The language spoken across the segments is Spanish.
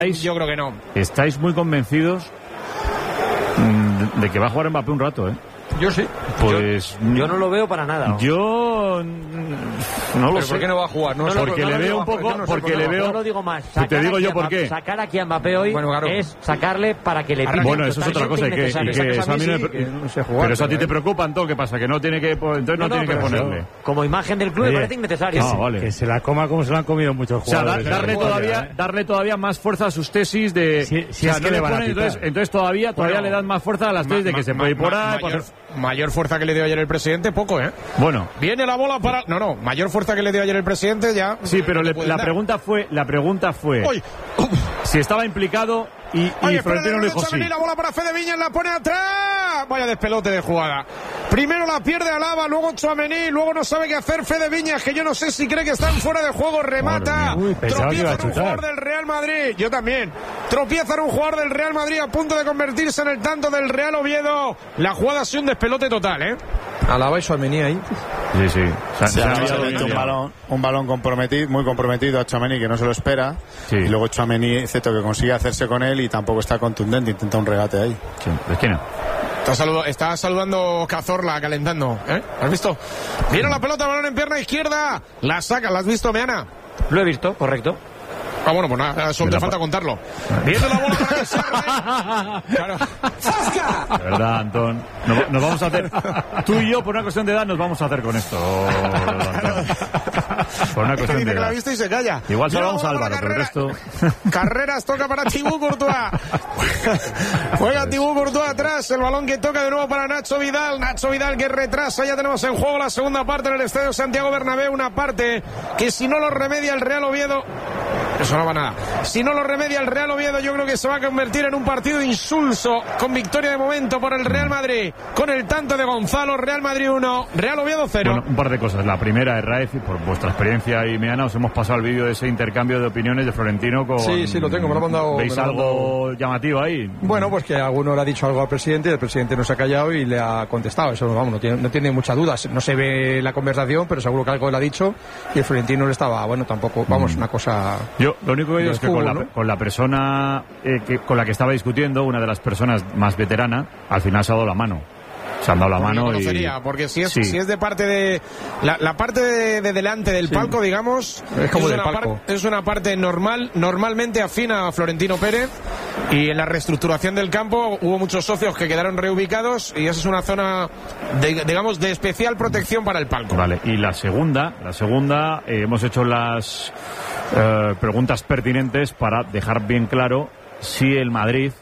Yo creo que no. ¿Estáis muy convencidos de que va a jugar Mbappé un rato, eh? Yo sí. Pues yo no lo veo para nada. Yo no lo sé. ¿Por qué no va a jugar? No, porque le veo un poco, porque le veo. Yo lo digo más. Te digo yo por qué. Sacar aquí a Mbappé hoy es sacarle para que le pille. Bueno, eso es otra cosa. Pero eso a ti te preocupa, Antón. ¿Qué pasa? Que no tiene que, entonces no tiene que ponerle. Como imagen del club me parece innecesario. Vale. Que se la coma como se la han comido muchos jugadores. O sea, darle todavía más fuerza a sus tesis de. Si es que le van a pitar. Entonces todavía le dan más fuerza a las tesis de que se puede ir por ahí. Mayor fuerza que le dio ayer el presidente, poco, ¿eh? Bueno. Viene la bola para... No, mayor fuerza que le dio ayer el presidente ya... Sí, pero la pregunta fue... ¡Uy! Si estaba implicado y Florentino le dijo sí. La bola para Fede Viñas, la pone atrás. Vaya despelote de jugada. Primero la pierde Alaba, luego Tchouaméni, luego no sabe qué hacer Fede Viñas, que yo no sé si cree que están fuera de juego, remata. Tropieza en un jugador del Real Madrid. Yo también. Tropieza en un jugador del Real Madrid a punto de convertirse en el tanto del Real Oviedo. La jugada ha sido un despelote total, ¿eh? Alaba y Tchouaméni ahí. Sí. Se ha un balón comprometido, muy comprometido a Tchouaméni, que no se lo espera. Sí. Y luego Tchouaméni, excepto que consigue hacerse con él y tampoco está contundente, intenta un regate ahí. Sí, de esquina. Está saludando Cazorla, calentando, ¿eh? ¿Has visto? Viene la pelota, balón en pierna izquierda. La saca, ¿la has visto, Meana? Lo he visto, correcto. Ah, bueno, pues nada, solo te falta contarlo. Viene la bola para que se claro. ¡Zasca! De verdad, Antón. Nos vamos a hacer... Tú y yo, por una cuestión de edad, nos vamos a hacer con esto, Antón. Por una cuestión de edad. Que la ha visto y se calla. Igual salvamos a Álvaro, pero el resto... Carreras, toca para Thibaut Courtois. Juega Thibaut Courtois atrás. El balón que toca de nuevo para Nacho Vidal. Nacho Vidal que retrasa. Ya tenemos en juego la segunda parte en el Estadio Santiago Bernabéu. Una parte que si no lo remedia el Real Oviedo... Eso no va nada. Si no lo remedia el Real Oviedo, yo creo que se va a convertir en un partido insulso, con victoria de momento por el Real Madrid, con el tanto de Gonzalo. Real Madrid 1, Real Oviedo 0. Bueno, un par de cosas. La primera es, Raef, por vuestra experiencia y Meana, os hemos pasado el vídeo de ese intercambio de opiniones de Florentino con... Sí, lo tengo, me lo ha mandado. ¿Veis algo llamativo ahí? Bueno, pues que alguno le ha dicho algo al presidente y el presidente no se ha callado y le ha contestado. Eso, vamos, no tiene mucha duda. No se ve la conversación, pero seguro que algo le ha dicho y el Florentino le estaba, bueno, tampoco, vamos, una cosa... Yo, lo único que digo es que con la persona con la que estaba discutiendo, una de las personas más veteranas, al final se ha dado la mano. Se han dado la mano y... Porque si es de parte de... La parte de delante del palco, digamos... Es como del palco. Es una parte normalmente afín a Florentino Pérez, y en la reestructuración del campo hubo muchos socios que quedaron reubicados y esa es una zona, digamos, de especial protección para el palco. Vale, y la segunda, hemos hecho las preguntas pertinentes para dejar bien claro si el Madrid...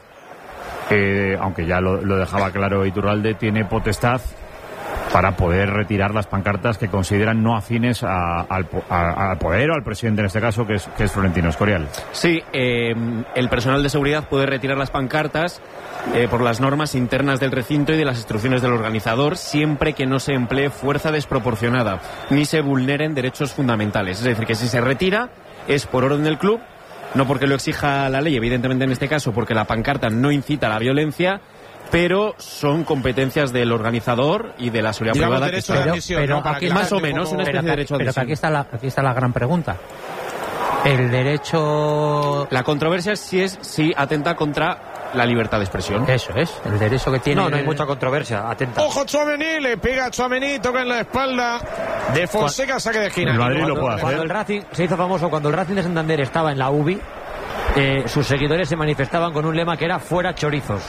aunque ya lo dejaba claro Iturralde, tiene potestad para poder retirar las pancartas que consideran no afines al poder o al presidente, en este caso, que es Florentino Escorial. Sí, el personal de seguridad puede retirar las pancartas por las normas internas del recinto y de las instrucciones del organizador, siempre que no se emplee fuerza desproporcionada ni se vulneren derechos fundamentales. Es decir, que si se retira es por orden del club, no porque lo exija la ley, evidentemente en este caso porque la pancarta no incita a la violencia, pero son competencias del organizador y de la seguridad privada. Pero aquí más o menos una especie de derecho de adhesión. Pero aquí está la gran pregunta. El derecho... La controversia es si atenta contra la libertad de expresión. Eso es, el derecho que tiene... No hay mucha controversia, atenta. Ojo Tchouaméni, le pega a Tchouaméni, toca en la espalda de Fonseca, saque de esquina. El Madrid lo puede hacer. Cuando el Racing se hizo famoso, cuando el Racing de Santander estaba en la UBI, sus seguidores se manifestaban con un lema que era fuera chorizos.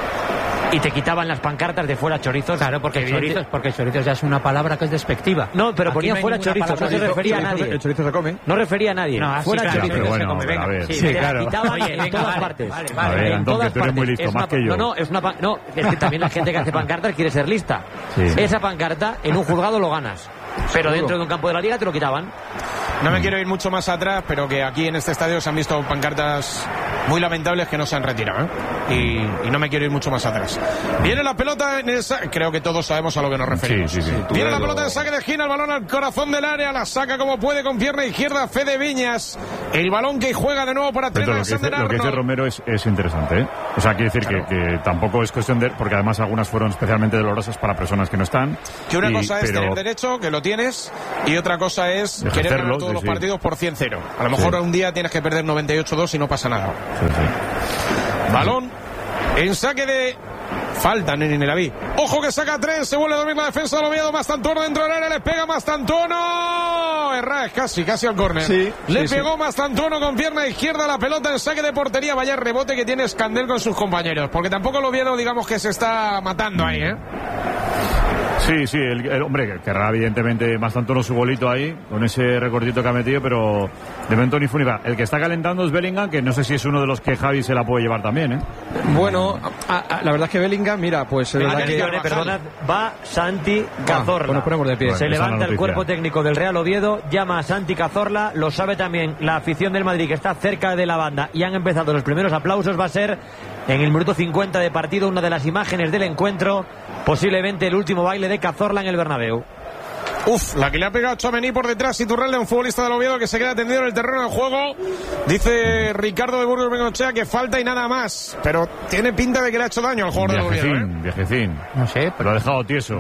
Y te quitaban las pancartas de fuera chorizos. Claro, porque chorizos ya es una palabra que es despectiva. No, pero ponía no fuera chorizos, no se refería a nadie. El chorizo se come. No refería a nadie. No, fuera chorizos. Pero bueno, a ver. Sí, claro. Quitaban en todas partes. A ver, Antón, que tú eres muy listo, más que yo. No, es que también la gente que hace pancartas quiere ser lista. Sí. Esa pancarta en un juzgado lo ganas. Pero dentro de un campo de la liga te lo quitaban. No me quiero ir mucho más atrás, pero que aquí en este estadio se han visto pancartas muy lamentables que no se han retirado, ¿eh? Y no me quiero ir mucho más atrás. Viene la pelota en esa... Creo que todos sabemos a lo que nos referimos. Sí. Viene la pelota de saque de esquina, el balón al corazón del área, la saca como puede con pierna izquierda Fede Viñas. El balón que juega de nuevo para Trent Alexander-Arnold. Lo que dice Romero es interesante, ¿eh? O sea, quiere decir que tampoco es cuestión de... Porque además algunas fueron especialmente dolorosas para personas que no están. Que una cosa es tener derecho, que lo tienes, y otra cosa es querer ganar todos los partidos por 100-0. A lo mejor un día tienes que perder 98-2 y no pasa nada. Balón en saque de falta, ni la vi. Ojo que saca 3, se vuelve a dormir la defensa del Oviedo. Mastantuono dentro del área, le pega Mastantuono. Herrás, casi al córner. Sí, le pegó Mastantuono con pierna izquierda la pelota en saque de portería. Vaya rebote que tiene Escandel con sus compañeros, porque tampoco el Oviedo, digamos que se está matando ahí, ¿eh? Sí, el hombre querrá evidentemente Mastantuono su golito ahí, con ese recortito que ha metido, pero de momento ni funiva. El que está calentando es Bellingham, que no sé si es uno de los que Javi se la puede llevar también, ¿eh? Bueno, la verdad es que Bellingham, mira, pues es verdad que... Perdonad, va Santi Cazorla. Pues nos ponemos de pie. Se levanta el cuerpo técnico del Real Oviedo, llama a Santi Cazorla, lo sabe también la afición del Madrid, que está cerca de la banda, y han empezado los primeros aplausos. Va a ser en el minuto 50 de partido una de las imágenes del encuentro, posiblemente el último baile de Cazorla en el Bernabéu. La que le ha pegado Tchouaméni por detrás, Iturralde, un futbolista del Oviedo que se queda tendido en el terreno de juego. Dice Ricardo de Burgos Bengochea que falta y nada más, pero tiene pinta de que le ha hecho daño al jugador del Oviedo, Viejecín. No sé, pero lo ha dejado tieso.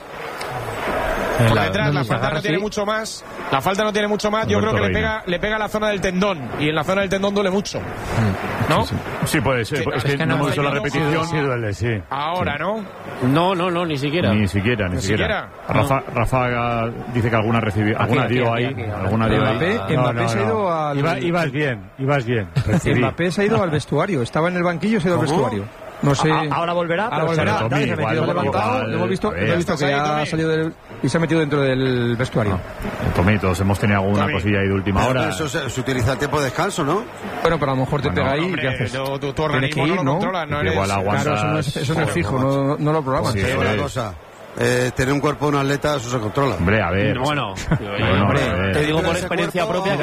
Por detrás, la falta no tiene mucho más. La falta no tiene mucho más. Yo creo que le pega a la zona del tendón. Y en la zona del tendón duele mucho. ¿No? Sí, puede ser. Es que no hemos visto la repetición. Sí, duele, sí. Ahora, ¿no? No, ni siquiera. Ni siquiera. Rafa dice que alguna recibió. Alguna dio ahí. Mbappé se ha ido al... Ibas bien. Mbappé se ha ido al vestuario. Estaba en el banquillo y se ha ido al vestuario. No sé. Ahora volverá. Lo hemos visto que ha salido y se ha metido dentro del vestuario. Tommy, todos hemos tenido alguna cosilla ahí de última hora. Eso se utiliza el tiempo de descanso, ¿no? Bueno, pero a lo mejor te pega ahí. Hombre, ¿qué haces? Tu organismo no lo controlas, ¿no? Igual aguantas. Claro, eso no es fijo, no lo programas. Sí, una cosa. Tener un cuerpo de un atleta, eso se controla. Hombre, a ver. Te digo por experiencia propia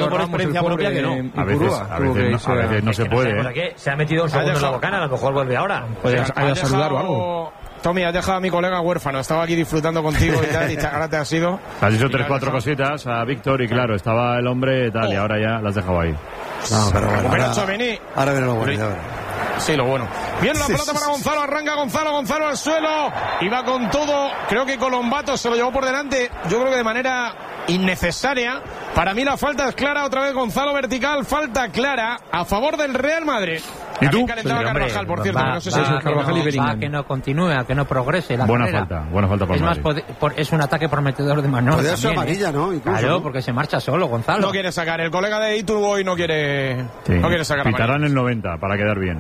que no. A veces no se puede. Se ha metido un segundo en la bocana, a lo mejor vuelve ahora. Pues hay que saludar o algo. Tommy, has dejado a mi colega huérfano. Estaba aquí disfrutando contigo y tal, y ahora te has ido. Has dicho 3-4 cositas a Víctor y claro, estaba el hombre tal, y ahora ya las has dejado ahí. No, pero bueno. Ahora viene lo bueno. Sí, lo bueno. Bien la pelota para Gonzalo, arranca Gonzalo al suelo y va con todo. Creo que Colombato se lo llevó por delante, yo creo que de manera innecesaria. Para mí la falta es clara, otra vez Gonzalo vertical, falta clara a favor del Real Madrid. ¿Y tú? Calentaba Carvajal, por cierto, no sé si es Carvajal y Bellingham. Que no continúe, que no progrese la carrera. Buena falta por Madrid. Es un ataque prometedor de Manol. Podría ser amarilla, ¿no? Incluso, claro, porque se marcha solo, Gonzalo. No quiere sacar, el colega de Itu hoy no quiere sacar. Pitarán el 90 para quedar bien.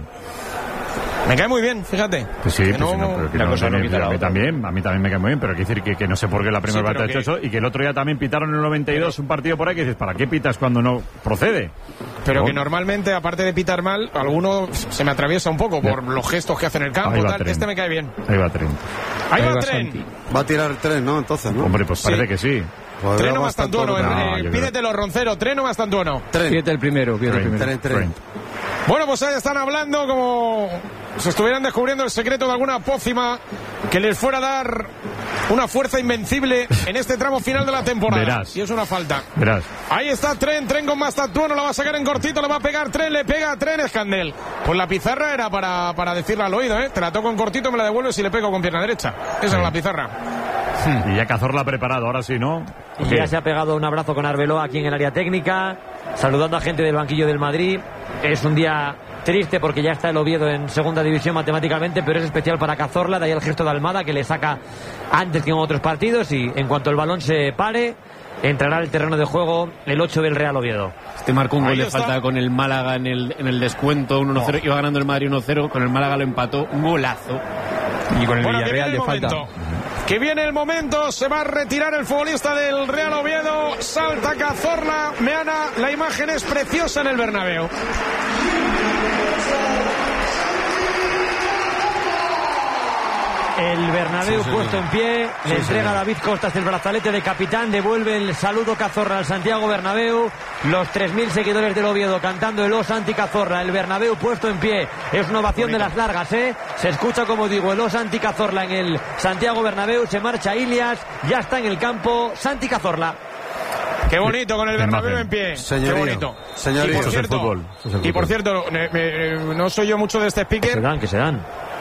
Me cae muy bien, fíjate. Pues sí, a mí también me cae muy bien, pero hay que decir que no sé por qué la primera parte ha hecho eso y que el otro día también pitaron en el 92 un partido por ahí que dices, ¿para qué pitas cuando no procede? Pero que normalmente, aparte de pitar mal, alguno se me atraviesa un poco por los gestos que hace en el campo. Tal. Este me cae bien. Ahí va Tren. Ahí va Tren. Va a tirar el tren, ¿no? Entonces, ¿no? Hombre, pues parece que sí. Treno Mastantuono. Pídetelo, Roncero. Treno Mastantuono. Pídete el primero. Tren. Bueno, pues ahí están hablando como si estuvieran descubriendo el secreto de alguna pócima que les fuera a dar una fuerza invencible en este tramo final de la temporada. Verás. Y es una falta. Verás. Ahí está Tren con Mastantuono, la va a sacar en cortito, le va a pegar Tren, le pega a Tren, Escandel. Pues la pizarra era para decirle al oído, Te la toco en cortito, me la devuelves y le pego con pierna derecha. Esa es la pizarra. Y ya Cazorla ha preparado, ahora sí, ¿no? Y ya se ha pegado un abrazo con Arbeloa aquí en el área técnica, saludando a gente del banquillo del Madrid. Es un día triste porque ya está el Oviedo en segunda división matemáticamente, pero es especial para Cazorla, de ahí el gesto de Almada que le saca antes que en otros partidos, y en cuanto el balón se pare entrará al terreno de juego el 8 del Real Oviedo. Marcó un gol de falta con el Málaga en el descuento 1-0, iba ganando el Madrid 1-0, con el Málaga lo empató, un golazo. Y con el Villarreal de falta. Que viene el momento, se va a retirar el futbolista del Real Oviedo, salta Cazorla, Meana, la imagen es preciosa en el Bernabéu. El Bernabéu puesto en pie, le entrega a David Costas el brazalete de capitán, devuelve el saludo Cazorla al Santiago Bernabéu, los 3.000 seguidores del Oviedo cantando el Os anti Cazorla, el Bernabéu puesto en pie, es una ovación de las largas, se escucha como digo el Os anti Cazorla en el Santiago Bernabéu, se marcha Ilias, ya está en el campo Santi Cazorla. Qué bonito con el Bernabéu en pie. Señorío, qué bonito. Señorío. Y por cierto, no soy yo mucho de este speaker. Que se dan.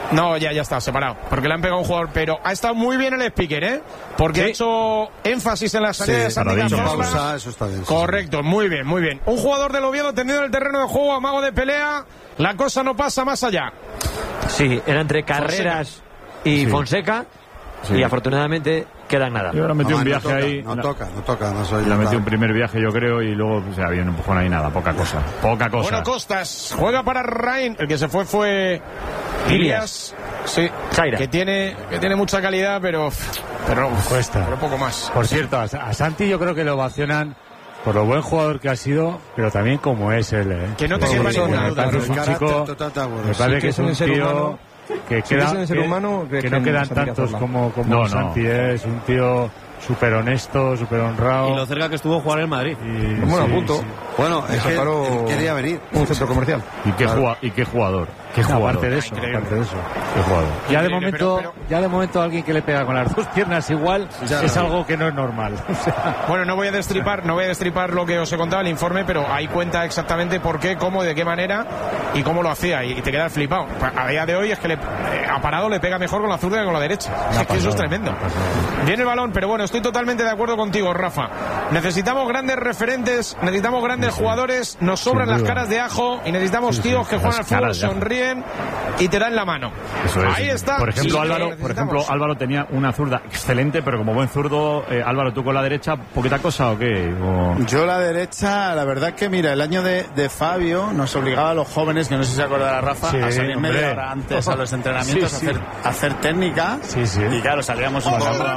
No, ya está, separado. Porque le han pegado a un jugador, pero ha estado muy bien el speaker, ¿eh? Porque ha hecho énfasis en la salida de Santi Cazorla. Eso está bien. Correcto, muy bien, muy bien. Un jugador del Oviedo tendido en el terreno de juego, amago de pelea. La cosa no pasa más allá. Sí, era entre Carreras y Fonseca. Sí. Y afortunadamente queda nada. Yo ahora metí un viaje ahí. No toca. La metí un primer viaje, yo creo, y luego había un empujón ahí, nada, poca cosa. Bueno, Costas juega para Rain. El que se fue Ilias. Sí, Chaira. Que tiene mucha calidad, pero cuesta. Pero poco más. Por cierto, a Santi yo creo que lo ovacionan por lo buen jugador que ha sido, pero también como es él. Que no te quepa ninguna duda. Es un chico, me parece que es un tío que no quedan tantos como Santi, es un tío súper honesto, súper honrado. Y lo cerca que estuvo a jugar en Madrid. Bueno, a punto. Bueno, es que él quería venir. Un centro comercial. ¿Y qué jugador? Aparte de eso. Qué jugador. Ya de momento alguien que le pega con las dos piernas igual es algo que no es normal. Bueno, no voy a destripar lo que os he contado el informe, pero ahí cuenta exactamente por qué, cómo, de qué manera y cómo lo hacía, y te quedas flipado. A día de hoy es que a parado le pega mejor con la zurda que con la derecha. Es que eso es tremendo. Viene el balón, pero bueno, estoy totalmente de acuerdo contigo, Rafa. Necesitamos grandes referentes, necesitamos grandes jugadores, nos sobran las caras de ajo y necesitamos tíos que juegan al fútbol, sonríen y te dan la mano. Eso es. Ahí está. Por ejemplo, Álvaro tenía una zurda excelente, pero como buen zurdo, Álvaro, ¿tú con la derecha poquita cosa o qué? Yo la derecha, la verdad que mira, el año de Fabio nos obligaba a los jóvenes, que no sé si se acordará Rafa, a salir media hora antes a los entrenamientos a hacer técnica. Y claro, salíamos un poco.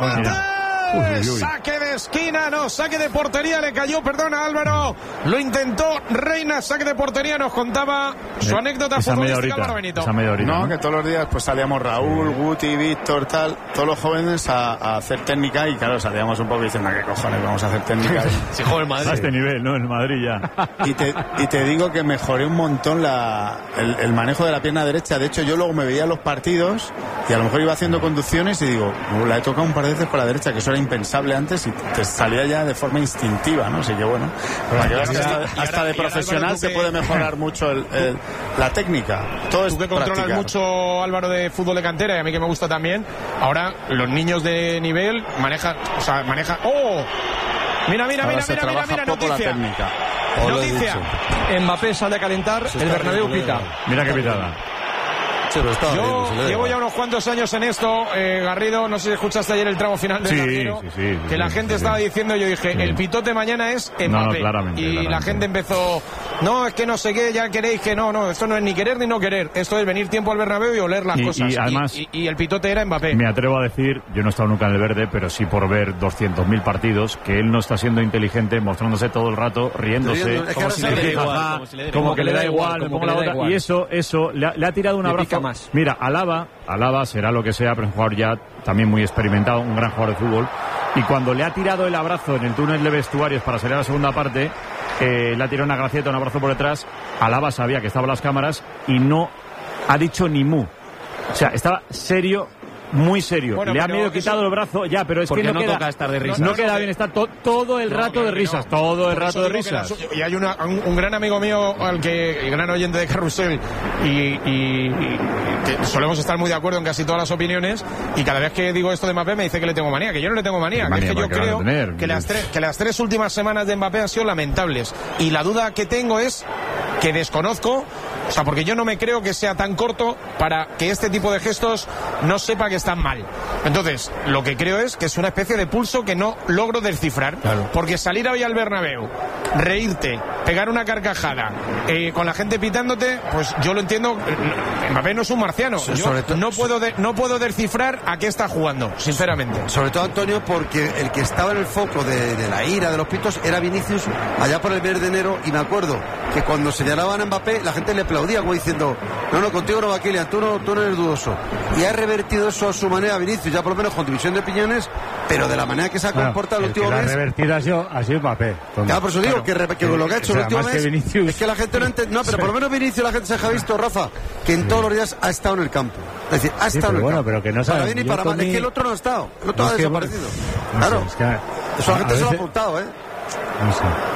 Saque de esquina, saque de portería, le cayó, perdona Álvaro, lo intentó Reina, saque de portería, nos contaba su anécdota futbolística, Álvaro Benito. No, que todos los días pues salíamos Raúl, Guti, Víctor, todos los jóvenes a hacer técnica, y claro, salíamos un poco diciendo, ¿qué cojones vamos a hacer técnica? Si juega el Madrid. A este nivel, ¿no? El Madrid ya. Y te digo que mejoré un montón el manejo de la pierna derecha. De hecho, yo luego me veía los partidos y a lo mejor iba haciendo conducciones y digo, la he tocado un par de veces por la derecha, que eso era impensable antes, y te salía ya de forma instintiva, ¿no? Así que bueno, para que veas que hasta de profesional se puede mejorar mucho la técnica. Todo es tú que controlas practicar mucho, Álvaro, de fútbol de cantera, y a mí que me gusta también, ahora los niños de nivel manejan. ¡Oh! Mira, noticia. Noticia. Mbappé sale a calentar, el Bernabéu pita. Mira qué pitada. Yo llevo ya unos cuantos años en esto, Garrido, no sé si escuchaste ayer el tramo final del Garrido, que la gente estaba diciendo, yo dije, el pitote mañana es Mbappé, claramente. La gente empezó, no, es que no sé qué, ya queréis que no, esto no es ni querer ni no querer, esto es venir tiempo al Bernabéu y oler las cosas, y además, y el pitote era Mbappé. Me atrevo a decir, yo no he estado nunca en el verde, pero sí por ver 200.000 partidos, que él no está siendo inteligente, mostrándose todo el rato, riéndose, como que le da igual, me pongo la otra, y eso le ha tirado un abrazo. Más. Mira, Alaba será lo que sea, pero es un jugador ya también muy experimentado, un gran jugador de fútbol, y cuando le ha tirado el abrazo en el túnel de vestuarios para salir a la segunda parte, le ha tirado una gracieta, un abrazo por detrás. Alaba sabía que estaban las cámaras y no ha dicho ni mu. O sea, estaba serio, muy serio. Bueno, le ha medio quitado el brazo, ya, pero es que no queda, toca estar de risas. No queda bien, está todo el rato de risas, todo el rato de risas. Y hay un gran amigo mío, el gran oyente de Carrusel, y que solemos estar muy de acuerdo en casi todas las opiniones, y cada vez que digo esto de Mbappé me dice que le tengo manía, que yo no le tengo manía, que es que yo creo que las tres últimas semanas de Mbappé han sido lamentables, y la duda que tengo es que desconozco, o sea, porque yo no me creo que sea tan corto para que este tipo de gestos no sepa que están mal. Entonces, lo que creo es que es una especie de pulso que no logro descifrar. Claro. Porque salir hoy al Bernabéu, reírte, pegar una carcajada, con la gente pitándote, pues yo lo entiendo. Mbappé no es un marciano. Yo no puedo descifrar a qué está jugando, sinceramente. Sobre todo, Antonio, porque el que estaba en el foco de la ira, de los pitos, era Vinicius allá por el mes de enero, y me acuerdo que cuando señalaban a Mbappé, la gente le aplaudía como diciendo, no, contigo no va Kylian, tú no eres dudoso. Y ha revertido eso a su manera Vinicius, ya por lo menos con división de opiniones, pero de la manera que se ha comportado el último mes. La revertida ha sido Mbappé. Ya, por eso digo que lo que ha hecho el último mes es que la gente no entiende. No, pero por lo menos Vinicius la gente se ha visto, Rafa, que en todos los días ha estado en el campo. Es decir, ha estado en el campo. Pero que no sabe. Para bien y para mal. Es que el otro no ha estado. El otro ha desaparecido. Claro. Eso la gente se lo ha apuntado, No sé.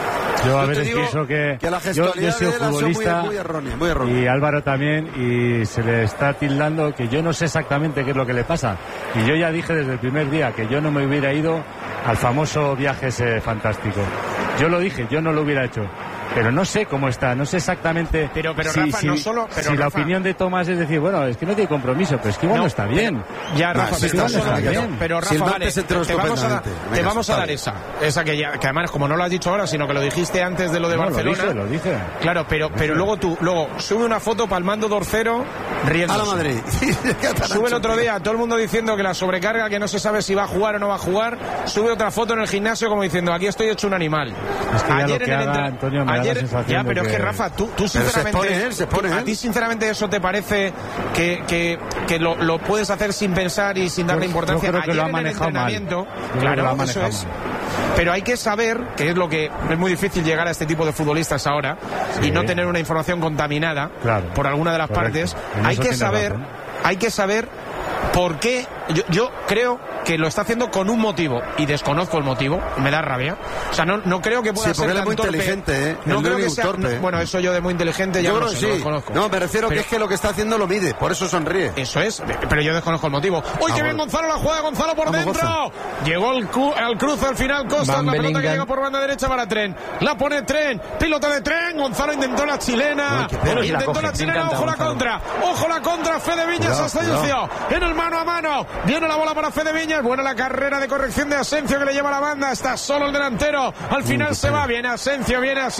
Yo a veces pienso que la gestualidad yo he sido futbolista muy errónea. Y Álvaro también, y se le está tildando que yo no sé exactamente qué es lo que le pasa. Y yo ya dije desde el primer día que yo no me hubiera ido al famoso viaje ese fantástico. Yo lo dije, yo no lo hubiera hecho. Pero no sé cómo está, no sé exactamente pero Rafa, no solo... Pero si Rafa, la opinión de Tomás es decir, bueno, es que no tiene compromiso, pero es que igual no está bien. Ya, Rafa, pero Rafa, vale, te vamos a dar esa que además, como no lo has dicho ahora, sino que lo dijiste antes de lo de Barcelona. Lo dije. Claro, pero luego sube una foto palmando Dorcero riéndose. A la Madrid. Sube el otro día, todo el mundo diciendo que la sobrecarga, que no se sabe si va a jugar o no va a jugar. Sube otra foto en el gimnasio como diciendo, aquí estoy hecho un animal. Es que ayer en el Antonio, ya, pero es que Rafa, tú sinceramente, se pone, ¿a ti sinceramente eso te parece que lo puedes hacer sin pensar y sin darle importancia? Yo creo que ayer lo ha manejado mal. Claro, eso es. Pero hay que saber, que es lo que es muy difícil llegar a este tipo de futbolistas ahora, y no tener una información contaminada por alguna de las partes. Hay que saber por qué. Yo creo que lo está haciendo con un motivo y desconozco el motivo, me da rabia. O sea, no creo que pueda ser tan muy inteligente, No creo que sea torpe. Bueno, eso yo de muy inteligente ya no sé, no lo conozco. No, me refiero que es que lo que está haciendo lo mide, por eso sonríe. Eso es, pero yo desconozco el motivo. ¡Uy, qué bien Gonzalo la juega! Gonzalo por dentro. Llegó al cruce al final Costa, la pelota que llega por banda derecha para Tren. La pone Tren, pilota de Tren. Gonzalo intentó la chilena. Ojo la contra. Ojo la contra. Fede Viñas, Asensio. En el mano a mano. Viene la bola para Fede Viñas. Buena la carrera de corrección de Asensio que le lleva a la banda. Está solo el delantero. Al final se va. Viene Asensio.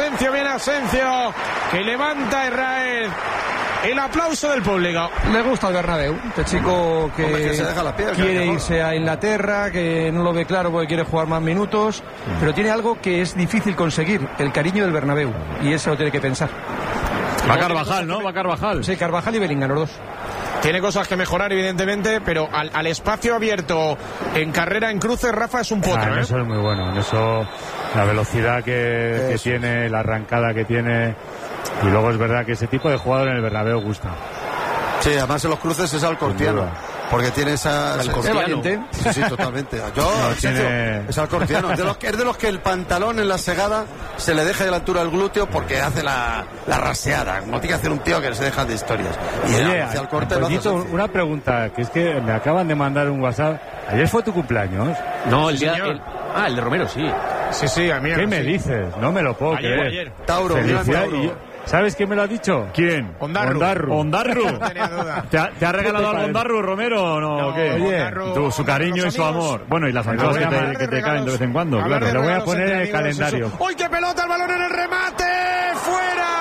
Que levanta a Israel. El aplauso del público. Le gusta el Bernabéu. Este chico que se deja la piel, quiere irse a Inglaterra, que no lo ve claro porque quiere jugar más minutos, pero tiene algo que es difícil conseguir, el cariño del Bernabéu. Y eso lo tiene que pensar. Va Carvajal, ¿no? Va Carvajal. Sí, Carvajal y Bellingham, los dos. Tiene cosas que mejorar, evidentemente, pero al espacio abierto en carrera, en cruce, Rafa es un potro. Eso es muy bueno. En eso, la velocidad que tiene, la arrancada que tiene. Y luego es verdad que ese tipo de jugador en el Bernabéu gusta. Sí, además en los cruces es alcortiano. Porque tiene esa... ¿Es valiente? Sí, totalmente. Es alcortiano. Es de los que el pantalón en la segada se le deja de la altura del glúteo porque hace la raseada. Como tiene que hacer un tío que se deja de historias. Y hacia el corte una pregunta, que es que me acaban de mandar un WhatsApp. ¿Ayer fue tu cumpleaños? No, el día... el de Romero, sí. Sí, a mí. ¿Qué me dices? No me lo puedo creer. Ayer. Tauro. ¿Sabes quién me lo ha dicho? ¿Quién? Ondarru. No tenía duda. ¿Te ha regalado algo Ondarru, Romero, o no? No, ¿o qué? Oye, su cariño y su amor. Bueno, y las entradas que te caen de vez en cuando, claro. Le voy a poner en el calendario. ¡Uy, qué pelota! El balón en el remate. ¡Fuera!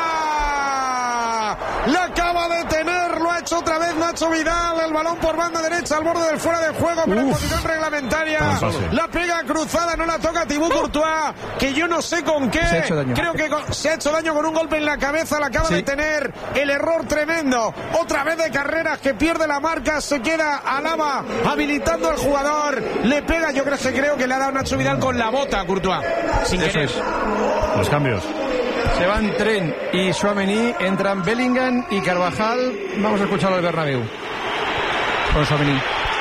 La acaba de tener, lo ha hecho otra vez Nacho Vidal. El balón por banda derecha al borde del fuera de juego, pero en posición reglamentaria. La pega cruzada, no la toca Thibaut Courtois, que yo no sé con qué. Creo que se ha hecho daño con un golpe en la cabeza. La acaba de tener. El error tremendo. Otra vez de Carreras que pierde la marca. Se queda Alaba habilitando al jugador. Le pega, yo creo que le ha dado Nacho Vidal con la bota a Courtois. Sin querer. Los cambios. Se van Tren y Tchouaméni, entran Bellingham y Carvajal. Vamos a escucharlo al Bernabéu. Con Tchouaméni.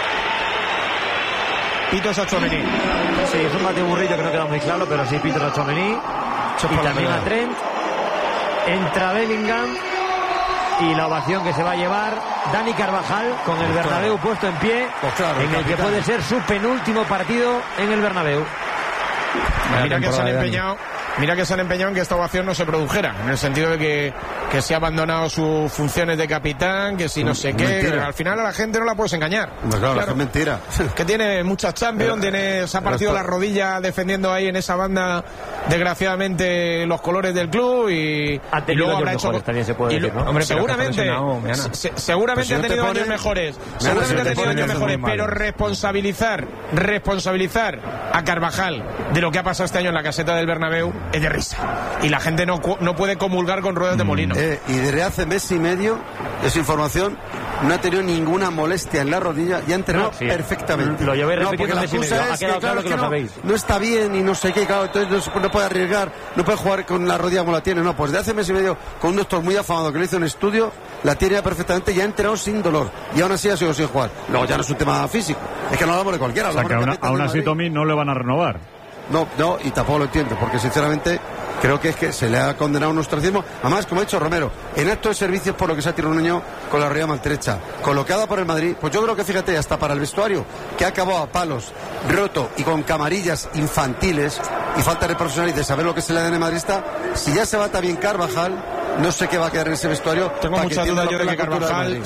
Pitos a Tchouaméni. Sí, es un batiburrillo que no queda muy claro, pero sí, pitos a Tchouaméni. Y también a Tren. Entra Bellingham. Y la ovación que se va a llevar Dani Carvajal con el Bernabéu puesto en pie, en el que puede ser su penúltimo partido en el Bernabéu. Mira que se han empeñado. Mira que se han empeñado en que esta ovación no se produjera, en el sentido de que se ha abandonado sus funciones de capitán, que si no sé qué. Al final a la gente no la puedes engañar. Claro, es mentira. Que tiene muchas Champions, se ha partido la rodilla defendiendo ahí en esa banda, desgraciadamente, los colores del club y luego habrá hecho... También se puede decir, ¿no? Hombre, seguramente ha tenido años mejores. Seguramente ha tenido años mejores, pero responsabilizar a Carvajal de lo que ha pasado este año en la caseta del Bernabéu es de risa. Y la gente no puede comulgar con ruedas de molino. Y desde hace mes y medio, esa información, no ha tenido ninguna molestia en la rodilla y ha entrenado perfectamente. Lo llevé repitiendo mes y medio. Ha quedado claro que lo sabéis. No está bien y no sé qué, claro, entonces no puede arriesgar, no puede jugar con la rodilla como la tiene. No, pues de hace mes y medio, con un doctor muy afamado que le hizo un estudio, la tiene ya perfectamente y ha entrenado sin dolor. Y aún así ha sido sin jugar. Luego ya no es un tema físico. Es que no hablamos de cualquiera. O sea, que aún así Tommy no le van a renovar. No, y tampoco lo entiendo, porque sinceramente creo que es que se le ha condenado un ostracismo. Además, como ha dicho Romero, en acto de servicios por lo que se ha tirado un niño con la rodilla maltrecha, colocada por el Madrid, pues yo creo que, fíjate, hasta para el vestuario, que ha acabado a palos, roto y con camarillas infantiles y falta de profesional y de saber lo que es el ADN madridista, si ya se va también Carvajal, no sé qué va a quedar en ese vestuario. Tengo mucha duda yo de que Carvajal,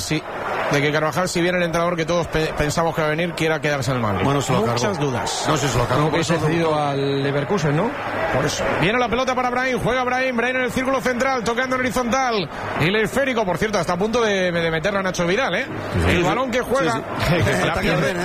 si viene el entrenador que todos pensamos que va a venir, quiera quedarse en el Madrid. Bueno, muchas dudas. No sé si se lo cargó. Como que se ha cedido al Leverkusen, ¿no? Por eso. Viene la pelota para Brahim, juega Brahim en el círculo central, tocando en horizontal. Y el esférico, por cierto, está a punto de meterla a Nacho Vidal, ¿eh? El balón que juega. La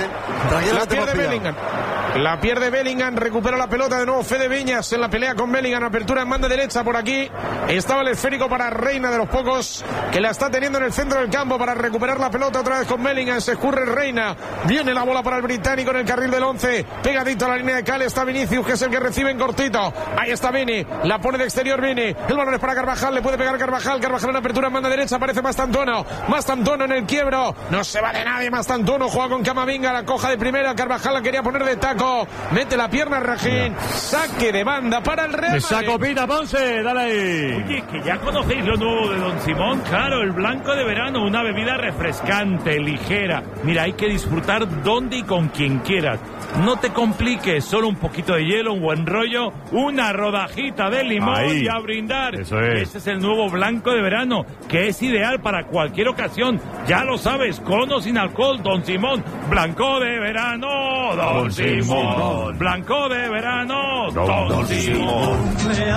pierde Bellingham. La pierde Bellingham, recupera la pelota de nuevo Fede Viñas en la pelea con Bellingham, apertura en banda derecha por aquí. Estaba el esférico para Reina, de los pocos que la está teniendo en el centro del campo para recuperar la pelota otra vez con Bellingham. Se escurre Reina, viene la bola para el británico en el carril del 11, pegadito a la línea de cal está Vinicius, que es el que recibe en cortito. Ahí está Vini, la pone de exterior Vini, el balón es para Carvajal, le puede pegar Carvajal en apertura en banda derecha, aparece Mastantuono en el quiebro, no se va de nadie Mastantuono, juega con Camavinga, la coja de primera, Carvajal la quería poner de taco, mete la pierna Rajín, saque de banda para el Real Madrid. Esa copita, Ponce, dale ahí. Oye, que ya conocéis lo nuevo de Don Simón, claro, el blanco de verano, una bebida refrescante, ligera. Mira, hay que disfrutar donde y con quien quieras. No te compliques, solo un poquito de hielo, un buen rollo, una rodajita de limón ahí, y a brindar. Eso es. Este es el nuevo blanco de verano, que es ideal para cualquier ocasión. Ya lo sabes, con o sin alcohol, Don Simón. Blanco de verano, Don Simón. Blanco de verano, Don Simón.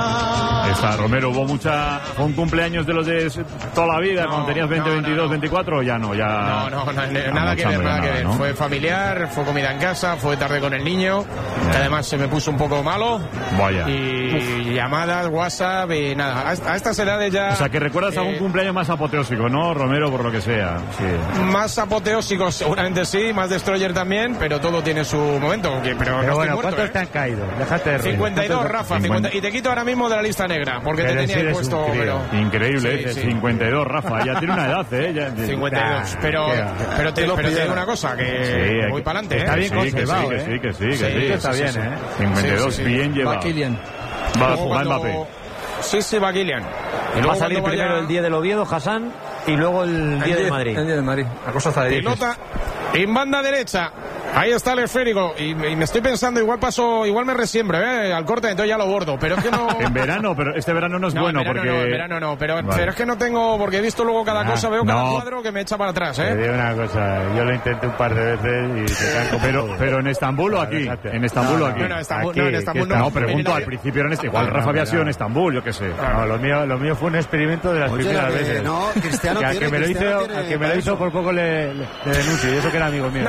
Esa, Romero, fue un cumpleaños de los de toda la vida, cuando tenías 20, 22, 24, ya no, ya... No, nada que ver. ¿No? Fue familiar, fue comida en casa, fue tarde con el niño, que además se me puso un poco malo. Vaya. Y llamadas, WhatsApp y nada. A estas edades ya... O sea, que recuerdas algún cumpleaños más apoteósico, ¿no, Romero? Por lo que sea. Sí. Más apoteósico seguramente sí, más destroyer también, pero todo tiene su momento. Pero no bueno, muerto, ¿cuántos te han caído? Déjate de 52, Rafa, 50, y te quito ahora mismo de la lista negra, porque te tenía ahí puesto... Increíble, 52, Rafa, ya tiene una edad, ¿eh? 52, pero te digo una cosa, que voy para adelante, está bien conservado, que sí, está bien, 52, bien llevado. Va Kylian. Va Mbappé. Sí, va Kylian. Va a salir primero el 10 del Oviedo, Hassan, y luego el 10 del Madrid. El 10 del Madrid. La cosa está de pelota en banda derecha. Ahí está el esférico y me estoy pensando, igual me resiembro, al corte, entonces ya lo bordo, pero es que no... En verano, pero este verano no es bueno, en verano no, pero es que no tengo, porque he visto luego cada cosa, veo cada cuadro que me echa para atrás, Te digo una cosa, yo lo intenté un par de veces y te canto. Pero en Estambul o aquí, en Estambul o aquí. No, en Estambul no. No, pregunto, al principio era igual Rafa había sido en Estambul, yo qué sé. No, lo mío fue un experimento de las primeras veces. No, Cristiano que al que me lo hizo por poco le denuncio, y eso que era amigo mío.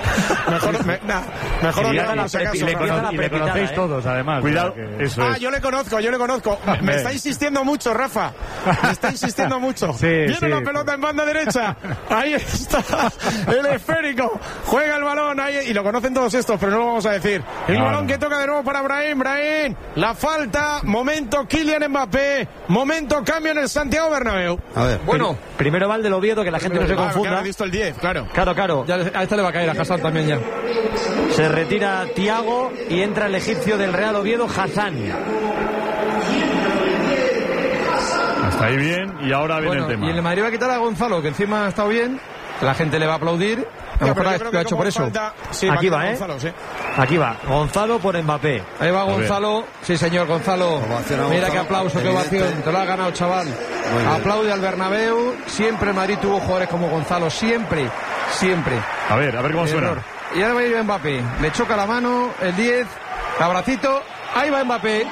Mejor y le conocéis todos, además. Cuidado, eso es. Yo le conozco. Me está insistiendo mucho, Rafa. Me está insistiendo mucho. Viene la pelota en banda derecha. Ahí está el esférico. Juega el balón ahí. Y lo conocen todos estos, pero no lo vamos a decir. El balón que toca de nuevo para Brahim. La falta. Momento Kylian Mbappé. Momento cambio en el Santiago Bernabéu. A ver. Bueno, primero va el del Oviedo, que la gente no se confunda. Ha visto el 10, claro. Claro. Ya, a este le va a caer a Hassan también ya. Se retira Thiago y entra el egipcio del Real Oviedo, Hassan. Hasta ahí bien, y ahora viene el tema. Y el Madrid va a quitar a Gonzalo, que encima ha estado bien. La gente le va a aplaudir. A lo mejor lo ha hecho por eso. Aquí va, Gonzalo, Aquí va, Gonzalo por Mbappé. Ahí va Gonzalo. Sí, señor, Gonzalo. Mira qué aplauso, qué ovación. Te lo ha ganado, chaval. Aplaude al Bernabéu. Siempre el Madrid tuvo jugadores como Gonzalo. Siempre. A ver cómo suena. Y ahora va a ir Mbappé. Le choca la mano, el 10. Abracito. Ahí va Mbappé.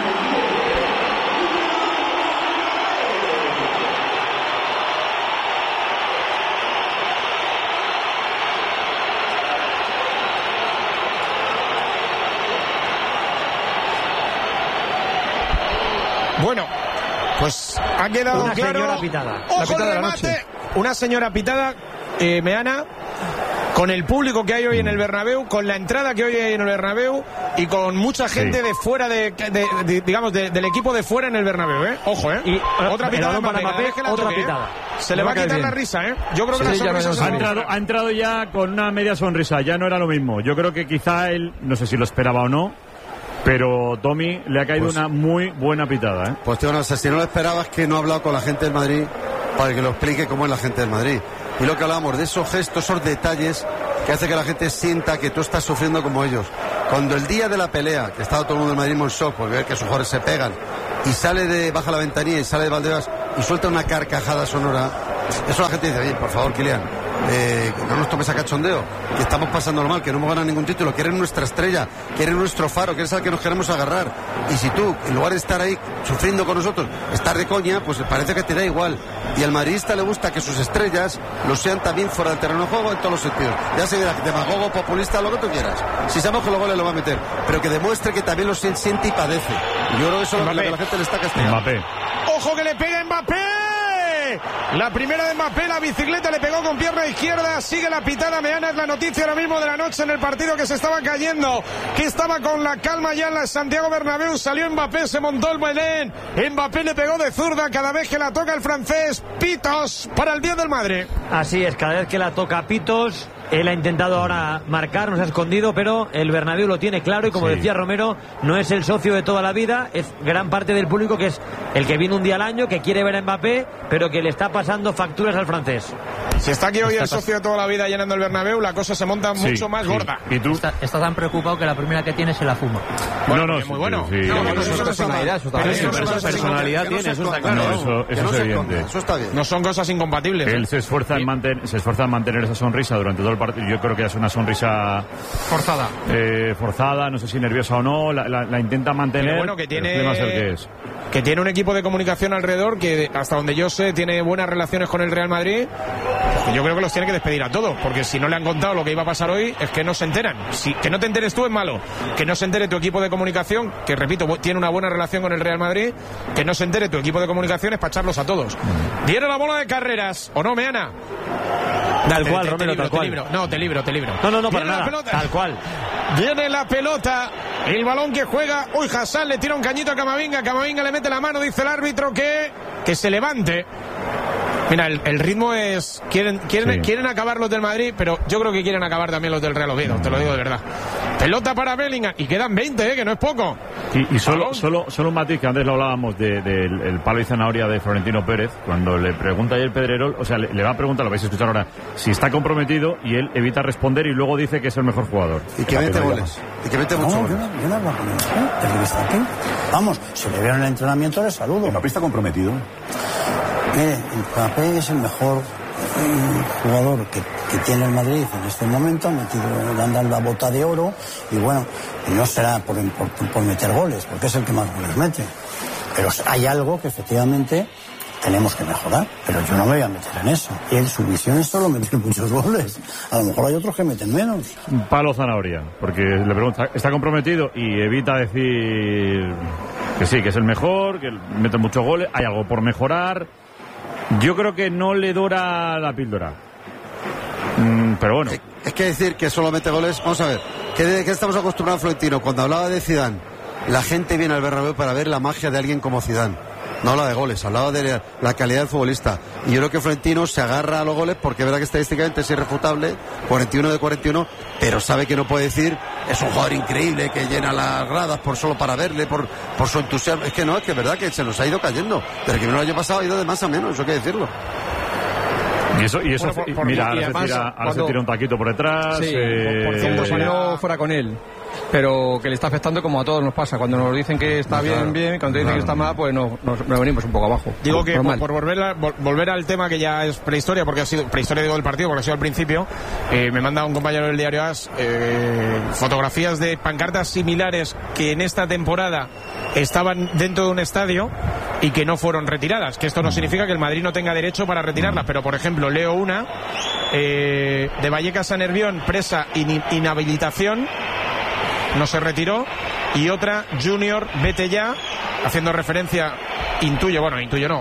Bueno, pues ha quedado una claro. Señora pitada. Ojo el remate. Una señora pitada, Meana, con el público que hay hoy en el Bernabéu, con la entrada que hoy hay en el Bernabéu y con mucha gente de fuera digamos del equipo de fuera en el Bernabéu, Ojo, Y otra pitada para Mbappé, otra pitada. Se le va a quitar la risa, Yo creo que la sonrisa ha entrado ya con una media sonrisa, ya no era lo mismo. Yo creo que quizá él, no sé si lo esperaba o no, Pero Tommy le ha caído una muy buena pitada, ¿eh? Pues tío, no sé, si no lo esperabas, que no ha hablado con la gente del Madrid para que lo explique cómo es la gente del Madrid. Y lo que hablábamos de esos gestos, esos detalles que hace que la gente sienta que tú estás sufriendo como ellos. Cuando el día de la pelea, que estaba todo el mundo del Madrid en shock porque ve que sus jugadores se pegan, y baja la ventanilla y sale de Valdebebas y suelta una carcajada sonora, eso la gente dice: oye, por favor, Kylian, no nos tomes a cachondeo, que estamos pasando mal, que no hemos ganado ningún título, que eres nuestra estrella, que eres nuestro faro, que eres al que nos queremos agarrar. Y si tú, en lugar de estar ahí sufriendo con nosotros, estar de coña, pues parece que te da igual. Y al madridista le gusta que sus estrellas lo sean también fuera del terreno de juego, en todos los sentidos. Ya se verá, demagogo, populista, lo que tú quieras. Si sabemos que los goles lo va a meter, pero que demuestre que también lo siente y padece. Y yo creo que eso es lo que la gente le está castigando. Mbappé. ¡Ojo que le pega Mbappé! La primera de Mbappé, la bicicleta le pegó con pierna izquierda. Sigue la pitada meana, es la noticia ahora mismo de la noche en el partido, que se estaba cayendo, que estaba con la calma ya en la Santiago Bernabéu. Salió Mbappé, se montó el Belén. Mbappé le pegó de zurda cada vez que la toca el francés. Pitos para el 10 del Madrid. Así es, cada vez que la toca Pitos. Él ha intentado ahora marcar, nos ha escondido, pero el Bernabéu lo tiene claro y, como decía Romero, no es el socio de toda la vida, es gran parte del público que es el que viene un día al año, que quiere ver a Mbappé, pero que le está pasando facturas al francés. Si está aquí hoy el socio de toda la vida llenando el Bernabéu, la cosa se monta mucho más gorda. ¿Y tú? Está tan preocupado que la primera que tiene se la fuma. Bueno, no, muy bueno. Sí, Eso personalidad tiene, eso está claro. Eso es evidente. Eso está bien. No son cosas incompatibles. Él se esfuerza en mantener esa sonrisa durante todo el partido. Yo creo que es una sonrisa forzada, no sé si nerviosa o no, la intenta mantener. Pero bueno, que tiene, el problema es el que es. Que tiene un equipo de comunicación alrededor que, hasta donde yo sé, tiene buenas relaciones con el Real Madrid. Yo creo que los tiene que despedir a todos, porque si no le han contado lo que iba a pasar hoy, es que no se enteran. Que no te enteres tú es malo, que no se entere tu equipo de comunicación, que repito, tiene una buena relación con el Real Madrid, que no se entere tu equipo de comunicación es para echarlos a todos. Viene la bola de carreras, ¿o no, Meana? Tal cual, Romero, tal cual. Te libro. No, para nada, tal cual. Viene la pelota, el balón que juega. Uy, Hassan le tira un cañito a Camavinga. Camavinga le mete la mano, dice el árbitro que se levante. Mira, el ritmo es... Quieren acabar los del Madrid, pero yo creo que quieren acabar también los del Real Oviedo, te lo digo de verdad. Pelota para Bellingham, y quedan 20, que no es poco. Y solo un matiz, que antes lo hablábamos del palo y zanahoria de Florentino Pérez, cuando le pregunta ayer Pedrerol, o sea, le va a preguntar, lo vais a escuchar ahora, si está comprometido, y él evita responder y luego dice que es el mejor jugador. Y que mete goles. Y que mete muchos goles. Yo no hablo con él, desde que está aquí. Vamos, si le vieron el entrenamiento, le saludo. ¿Mbappé está comprometido? Mire, Mbappé es el mejor jugador que tiene el Madrid en este momento. Le han dado la bota de oro y bueno, no será por meter goles, porque es el que más goles mete. Pero hay algo que efectivamente tenemos que mejorar, pero yo no me voy a meter en eso. Y su visión es solo meter muchos goles. A lo mejor hay otros que meten menos. Palo zanahoria, porque le pregunta, ¿está comprometido? Y evita decir que sí, que es el mejor, que mete muchos goles, hay algo por mejorar. Yo creo que no le dora la píldora. Pero bueno. Es que decir que solo mete goles, vamos a ver, ¿qué estamos acostumbrados a Florentino? Cuando hablaba de Zidane, la gente viene al Bernabéu para ver la magia de alguien como Zidane. No hablaba de goles, hablaba de la calidad del futbolista. Y yo creo que Florentino se agarra a los goles porque es verdad que estadísticamente es irrefutable, 41 de 41, pero sabe que no puede decir, es un jugador increíble que llena las gradas solo para verle, por su entusiasmo. Es que no, es que es verdad que se nos ha ido cayendo. Desde que vino el año pasado ha ido de más a menos, eso hay que decirlo. Y eso bueno, mira, ahora se tira un taquito por detrás. Sí, por cierto, si no fuera con él. Pero que le está afectando como a todos nos pasa. Cuando nos dicen que está bien, cuando dicen que está mal, pues nos venimos un poco abajo. Digo que por volver al tema, que ya es prehistoria, porque ha sido prehistoria del partido, porque ha sido al principio, me manda un compañero del diario AS fotografías de pancartas similares que en esta temporada estaban dentro de un estadio y que no fueron retiradas. Que esto no significa que el Madrid no tenga derecho para retirarlas, pero por ejemplo leo una de Vallecas a Nervión, presa inhabilitación, no se retiró, y otra, Junior, vete ya, haciendo referencia, intuyo no,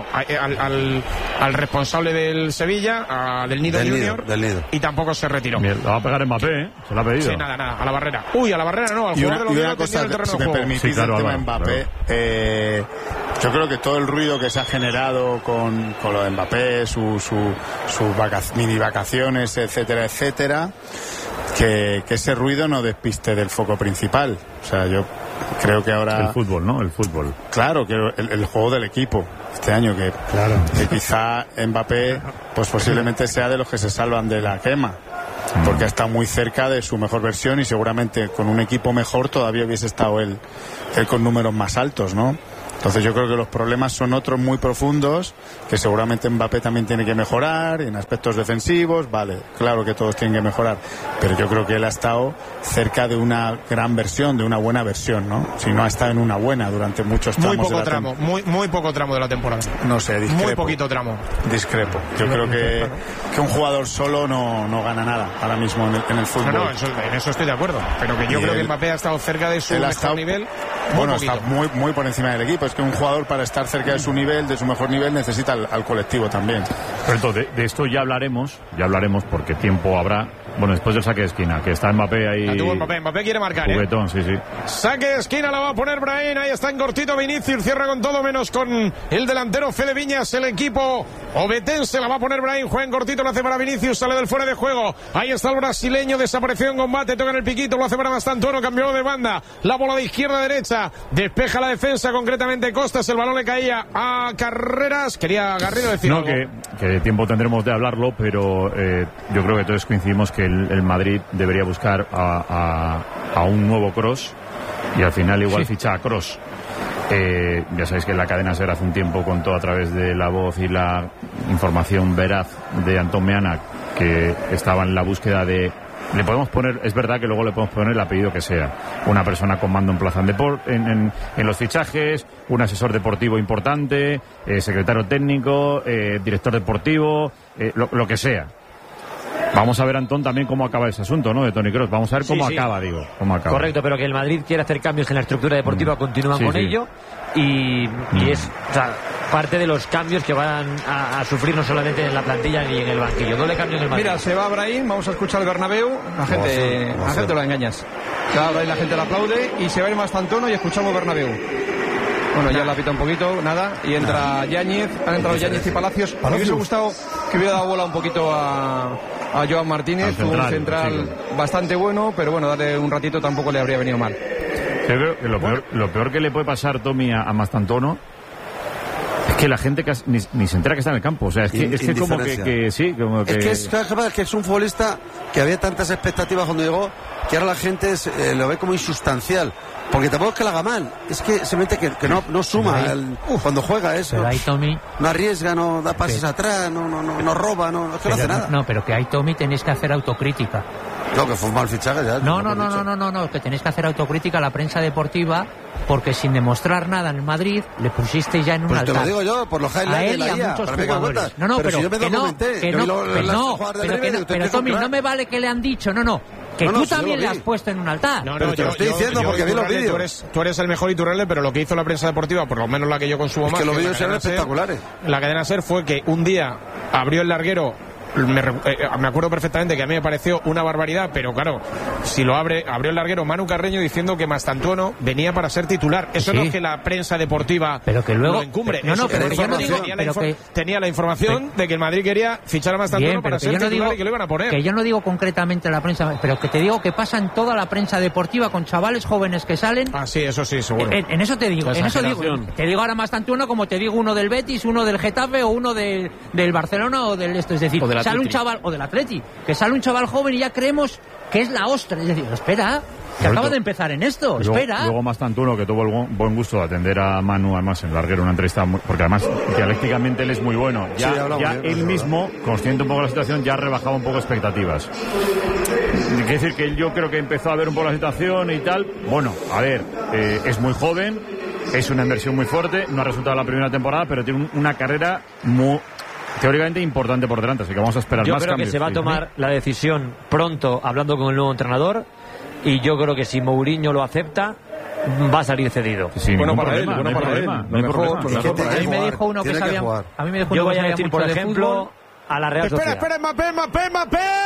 al responsable del Sevilla, del Nido Junior, y tampoco se retiró. Bien, lo va a pegar Mbappé, se lo ha pedido. Sí, nada, a la barrera. Uy, a la barrera no, al jugador de los una cosa, el terreno si de me juego. permitís, sí, claro, el tema Mbappé, yo creo que todo el ruido que se ha generado con lo de Mbappé, sus mini vacaciones, etcétera, que ese ruido no despiste del foco principal. O sea, yo Creo que ahora... El fútbol, ¿no? El fútbol. Claro, que el juego del equipo este año, que quizá Mbappé pues posiblemente sea de los que se salvan de la quema, porque está muy cerca de su mejor versión y seguramente con un equipo mejor todavía hubiese estado él con números más altos, ¿no? Entonces yo creo que los problemas son otros muy profundos, que seguramente Mbappé también tiene que mejorar en aspectos defensivos, vale, claro que todos tienen que mejorar, pero yo creo que él ha estado cerca de una gran versión, de una buena versión, ¿no? Si no ha estado en una buena durante muchos tramos. Muy poco tramo, muy poco tramo de la temporada. No sé, discrepo. Muy poquito tramo. Discrepo. Yo creo que un jugador solo no gana nada ahora mismo en el fútbol. No, en eso estoy de acuerdo, pero que yo creo que Mbappé ha estado cerca de su mejor nivel. Bueno, está muy por encima del equipo. Es que un jugador, para estar cerca de su nivel, de su mejor nivel, necesita al colectivo también. Pero entonces, de esto ya hablaremos porque tiempo habrá. Bueno, después del saque de esquina, que está Mbappé ahí. La tuvo Mbappé quiere marcar, juguetón, sí. Saque de esquina la va a poner Brahim, ahí está en cortito Vinicius, cierra con todo menos con el delantero Fede Viñas, el equipo obetense la va a poner Brahim, juega en cortito, lo hace para Vinicius, sale del fuera de juego, ahí está el brasileño, desapareció en combate, toca en el piquito, lo hace para Mastantuono, cambió de banda, la bola de izquierda a derecha, despeja la defensa, concretamente Costas, el balón le caía a Carreras, quería Garrido decir algo. Que de tiempo tendremos de hablarlo, pero yo creo que todos coincidimos que el Madrid debería buscar a un nuevo Kroos y al final igual ficha a Kroos. Ya sabéis que la cadena SER hace un tiempo contó a través de la voz y la información veraz de Antón Meana que estaba en la búsqueda de... Le podemos poner, es verdad que luego le podemos poner el apellido que sea, una persona con mando en plaza en los fichajes, un asesor deportivo importante, secretario técnico, director deportivo, lo que sea. Vamos a ver, Antón, también cómo acaba ese asunto, ¿no? De Toni Kroos. Vamos a ver cómo acaba. Correcto, pero que el Madrid quiere hacer cambios en la estructura deportiva, continúan con ello. Y es parte de los cambios que van a sufrir no solamente en la plantilla ni en el banquillo. Doble cambio en el Madrid. Mira, se va Brahim, vamos a escuchar el Bernabéu. La gente lo engañas. Se va Brahim, la gente le aplaude y se va a ir Mastantuono y escuchamos Bernabéu. Bueno, ya la pita un poquito, nada, y entra Yáñez, han entrado Yáñez y Palacios. Me hubiese gustado que hubiera dado bola un poquito a Joan Martínez, un central bastante bueno, pero bueno, darle un ratito tampoco le habría venido mal. Yo creo que lo peor que le puede pasar, Tommy, a Mastantuono es que la gente ni se entera que está en el campo. O sea, es que como que sí, como que... Es que es un futbolista que había tantas expectativas cuando llegó, que ahora la gente lo ve como insustancial. Porque tampoco es que la haga mal, es que simplemente que no suma cuando juega eso. Pero ahí, Tommy, no arriesga, no da pases atrás, no roba, es que no hace nada. No, pero que ahí, Tommy, tenéis que hacer autocrítica. No, que fue un mal fichaje ya. No, que tenéis que hacer autocrítica a la prensa deportiva, porque sin demostrar nada en el Madrid le pusisteis ya en un altar. Te lo digo yo, por los highlights de la IA. Muchos jugadores. Pero si yo me documenté. Pero Tommy, no me vale que le han dicho, que tú también le has puesto en un altar. Pero te lo estoy diciendo porque vi los vídeos. Tú eres el mejor Iturralde, pero lo que hizo la prensa deportiva, por lo menos la que yo consumo más, que los vídeos eran espectaculares. La cadena SER fue que un día abrió el larguero. Me acuerdo perfectamente que a mí me pareció una barbaridad, pero claro, si abrió el larguero Manu Carreño diciendo que Mastantuono venía para ser titular. Eso no es que la prensa deportiva lo encumbre. Tenía la información de que el Madrid quería fichar a Mastantuono para ser titular y que lo iban a poner. Que yo no digo concretamente la prensa, pero que te digo que pasa en toda la prensa deportiva con chavales jóvenes que salen. Ah, sí, eso sí, seguro. En eso te digo, te digo ahora Mastantuono como te digo uno del Betis, uno del Getafe o uno del Barcelona o del esto, es decir, sale un chaval, o del Atleti, que sale un chaval joven y ya creemos que es la ostra, es decir, espera, que acaba de empezar en esto, espera. Luego Mastantuono, que tuvo el buen gusto de atender a Manu, además en larguero, una entrevista, porque además dialécticamente él es muy bueno. Ya él mismo, consciente un poco de la situación, ya rebajaba un poco expectativas. Quiere decir que yo creo que empezó a ver un poco la situación y tal. Bueno, a ver, es muy joven, es una inversión muy fuerte, no ha resultado la primera temporada, pero tiene una carrera muy... teóricamente importante por delante, así que vamos a esperar más cambios. Yo creo que se va a tomar la decisión pronto, hablando con el nuevo entrenador, y yo creo que si Mourinho lo acepta, va a salir cedido. Sí, bueno para él, no hay problema. A mí me dijo uno que sabía... Yo voy a decir, por ejemplo, a la Real Sociedad. Espera, Mbappé.